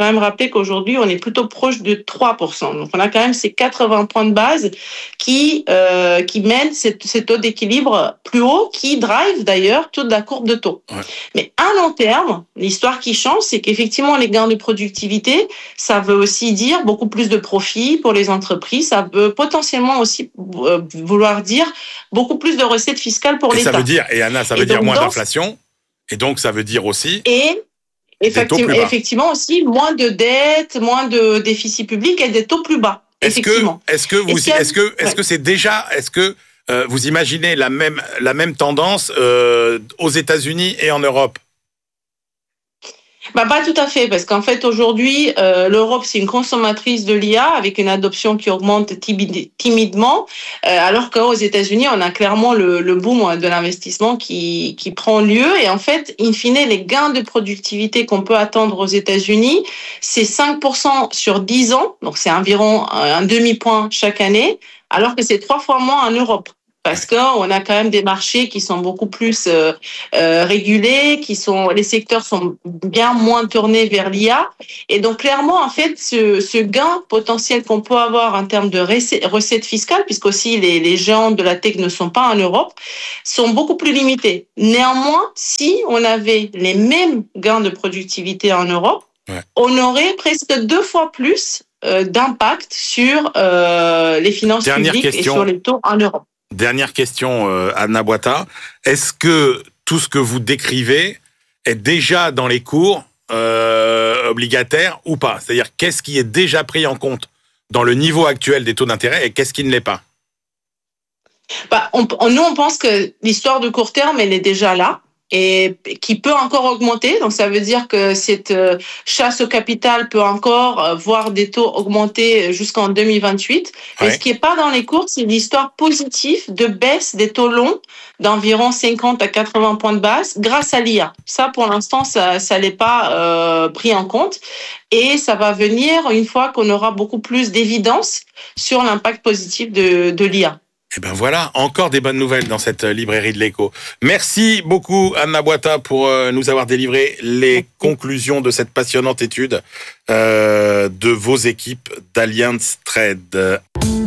[SPEAKER 17] même rappeler qu'aujourd'hui, on est plutôt proche de trois pour cent. Donc, on a quand même ces quatre-vingts points de base qui, euh, qui mènent ces, ces taux d'équilibre plus hauts, qui drive d'ailleurs toute la courbe de taux. Ouais. Mais à long terme, l'histoire qui change, c'est qu'effectivement, les gains de productivité, ça veut aussi dire beaucoup plus de profits pour les entreprises. Ça peut potentiellement aussi euh, vouloir dire beaucoup plus de recettes fiscales pour
[SPEAKER 10] et
[SPEAKER 17] l'État.
[SPEAKER 10] Ça veut dire, et Anna, ça veut
[SPEAKER 17] et
[SPEAKER 10] dire moins
[SPEAKER 17] dans...
[SPEAKER 10] d'inflation. Et donc, ça veut dire aussi...
[SPEAKER 17] Et effectivement, effectivement aussi, moins de dettes, moins de déficit public et des taux plus bas.
[SPEAKER 10] Est-ce que, est-ce que vous, est-ce, est-ce que, est-ce que c'est déjà, est-ce que euh, vous imaginez la même, la même tendance euh, aux États-Unis et en Europe?
[SPEAKER 17] Bah, pas tout à fait, parce qu'en fait, aujourd'hui, euh, l'Europe, c'est une consommatrice de l'I A avec une adoption qui augmente timide, timidement, euh, alors qu'aux États-Unis, on a clairement le, le boom de l'investissement qui, qui prend lieu. Et en fait, in fine, les gains de productivité qu'on peut attendre aux États-Unis, c'est cinq pour cent sur dix ans, donc c'est environ un demi-point chaque année, alors que c'est trois fois moins en Europe. Parce qu'on a quand même des marchés qui sont beaucoup plus euh, euh, régulés, qui sont, les secteurs sont bien moins tournés vers l'I A. Et donc, clairement, en fait, ce, ce gain potentiel qu'on peut avoir en termes de recettes fiscales, puisqu'aussi les, les géants de la tech ne sont pas en Europe, sont beaucoup plus limités. Néanmoins, si on avait les mêmes gains de productivité en Europe, ouais. on aurait presque deux fois plus euh, d'impact sur euh, les finances
[SPEAKER 10] Dernière
[SPEAKER 17] publiques
[SPEAKER 10] question.
[SPEAKER 17] et sur les taux en Europe.
[SPEAKER 10] Dernière question, euh, Anna Boita. Est-ce que tout ce que vous décrivez est déjà dans les cours euh, obligataires ou pas? C'est-à-dire, qu'est-ce qui est déjà pris en compte dans le niveau actuel des taux d'intérêt et qu'est-ce qui ne l'est pas?
[SPEAKER 17] bah, on, on, Nous, on pense que l'histoire de court terme, elle est déjà là. Et qui peut encore augmenter. Donc, ça veut dire que cette chasse au capital peut encore voir des taux augmenter jusqu'en deux mille vingt-huit. Ouais. Et ce qui n'est pas dans les cours, c'est l'histoire positive de baisse des taux longs d'environ cinquante à quatre-vingts points de base grâce à l'I A. Ça, pour l'instant, ça ça n'est pas euh, pris en compte. Et ça va venir une fois qu'on aura beaucoup plus d'évidence sur l'impact positif de, de l'I A.
[SPEAKER 10] Eh ben voilà, encore des bonnes nouvelles dans cette librairie de l'écho. Merci beaucoup Anna Boita pour euh, nous avoir délivré les conclusions de cette passionnante étude euh, de vos équipes d'Allianz Trade.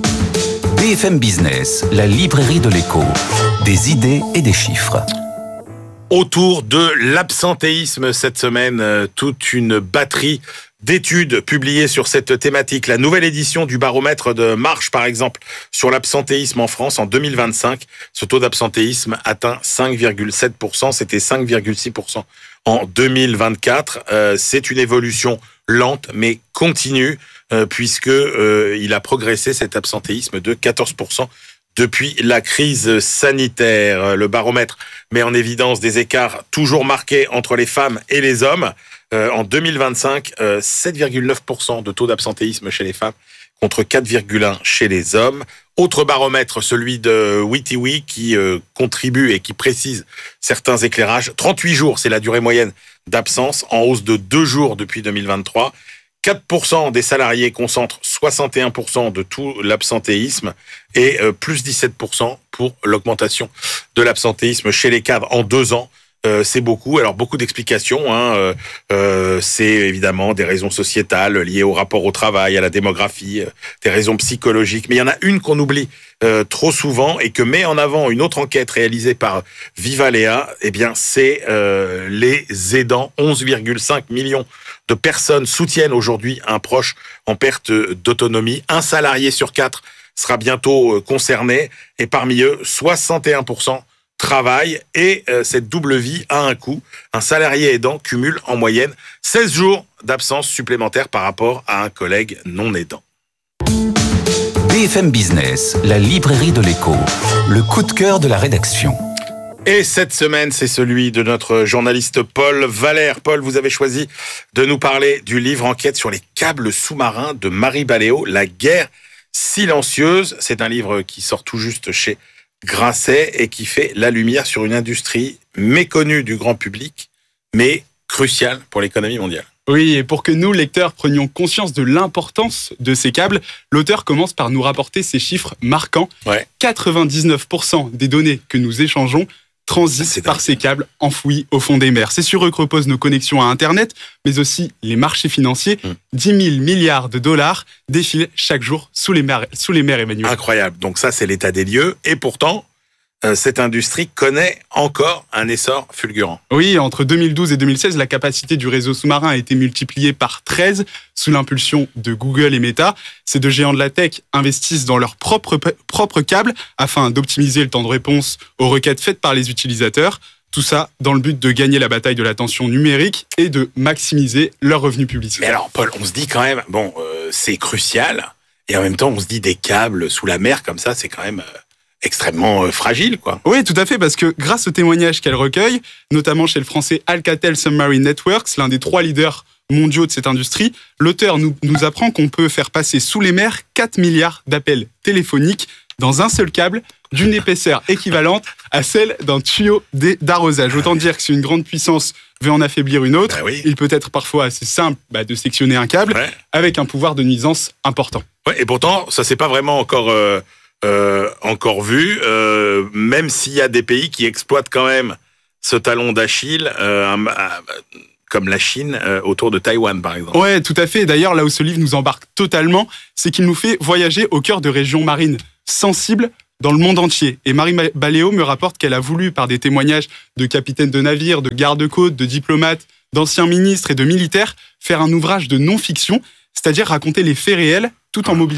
[SPEAKER 1] B F M Business, la librairie de l'écho, des idées et des chiffres.
[SPEAKER 10] Autour de l'absentéisme cette semaine, euh, toute une batterie d'études publiées sur cette thématique. La nouvelle édition du baromètre de Marche, par exemple, sur l'absentéisme en France en deux mille vingt-cinq. Ce taux d'absentéisme atteint cinq virgule sept pour cent. C'était cinq virgule six pour cent en deux mille vingt-quatre. Euh, c'est une évolution lente, mais continue, euh, puisque euh, il a progressé, cet absentéisme, de quatorze pour cent depuis la crise sanitaire. Le baromètre met en évidence des écarts toujours marqués entre les femmes et les hommes. Euh, en deux mille vingt-cinq, euh, sept virgule neuf pour cent de taux d'absentéisme chez les femmes contre quatre virgule un pour cent chez les hommes. Autre baromètre, celui de WikiWiki, qui euh, contribue et qui précise certains éclairages. trente-huit jours, c'est la durée moyenne d'absence, en hausse de deux jours depuis deux mille vingt-trois. quatre pour cent des salariés concentrent soixante et un pour cent de tout l'absentéisme et euh, plus dix-sept pour cent pour l'augmentation de l'absentéisme chez les cadres en deux ans. Euh, c'est beaucoup. Alors, beaucoup d'explications. Hein. Euh, euh, c'est évidemment des raisons sociétales liées au rapport au travail, à la démographie, euh, des raisons psychologiques. Mais il y en a une qu'on oublie euh, trop souvent et que met en avant une autre enquête réalisée par Vivalea. Eh bien, c'est euh, les aidants. onze virgule cinq millions de personnes soutiennent aujourd'hui un proche en perte d'autonomie. Un salarié sur quatre sera bientôt concerné. Et parmi eux, soixante et un pour cent travail et euh, cette double vie a un coût. Un salarié aidant cumule en moyenne seize jours d'absence supplémentaire par rapport à un collègue non aidant.
[SPEAKER 1] B F M Business, la librairie de l'écho, le coup de cœur de la rédaction.
[SPEAKER 10] Et cette semaine, c'est celui de notre journaliste Paul Valère. Paul, vous avez choisi de nous parler du livre Enquête sur les câbles sous-marins de Marie Baléo, La guerre silencieuse. C'est un livre qui sort tout juste chez Grasset et qui fait la lumière sur une industrie méconnue du grand public, mais cruciale pour l'économie mondiale.
[SPEAKER 18] Oui, et pour que nous, lecteurs, prenions conscience de l'importance de ces câbles, l'auteur commence par nous rapporter ces chiffres marquants.
[SPEAKER 10] Ouais.
[SPEAKER 18] quatre-vingt-dix-neuf pour cent des données que nous échangeons transitent par ces câbles enfouis au fond des mers. C'est sur eux que reposent nos connexions à Internet, mais aussi les marchés financiers. Mmh. dix mille milliards de dollars défilent chaque jour sous les mers, sous les mers, Emmanuel.
[SPEAKER 10] Incroyable. Donc ça, c'est l'état des lieux. Et pourtant, euh, cette industrie connaît encore un essor fulgurant.
[SPEAKER 18] Oui, entre deux mille douze et deux mille seize, la capacité du réseau sous-marin a été multipliée par treize sous l'impulsion de Google et Meta. Ces deux géants de la tech investissent dans leurs propres, propres câbles afin d'optimiser le temps de réponse aux requêtes faites par les utilisateurs. Tout ça dans le but de gagner la bataille de l'attention numérique et de maximiser leurs revenus publicitaires.
[SPEAKER 10] Mais alors, Paul, on se dit quand même, bon, euh, c'est crucial. Et en même temps, on se dit des câbles sous la mer comme ça, c'est quand même... Euh... extrêmement euh, fragile, quoi.
[SPEAKER 18] Oui, tout à fait, parce que grâce aux témoignages qu'elle recueille, notamment chez le français Alcatel Submarine Networks, l'un des trois leaders mondiaux de cette industrie, l'auteur nous, nous apprend qu'on peut faire passer sous les mers quatre milliards d'appels téléphoniques dans un seul câble d'une épaisseur équivalente à celle d'un tuyau d'arrosage. Autant dire que si une grande puissance veut en affaiblir une autre, bah oui. il peut être parfois assez simple bah, de sectionner un câble ouais. avec un pouvoir de nuisance important.
[SPEAKER 10] Ouais, et pourtant, ça c'est pas vraiment encore... Euh... Euh, encore vu, euh, même s'il y a des pays qui exploitent quand même ce talon d'Achille, euh, un, un, comme la Chine, euh, autour de Taïwan, par exemple.
[SPEAKER 18] Ouais, tout à fait. D'ailleurs, là où ce livre nous embarque totalement, c'est qu'il nous fait voyager au cœur de régions marines sensibles dans le monde entier. Et Marie Baléo me rapporte qu'elle a voulu, par des témoignages de capitaines de navires, de gardes-côtes, de diplomates, d'anciens ministres et de militaires, faire un ouvrage de non-fiction, c'est-à-dire raconter les faits réels tout en mobilisant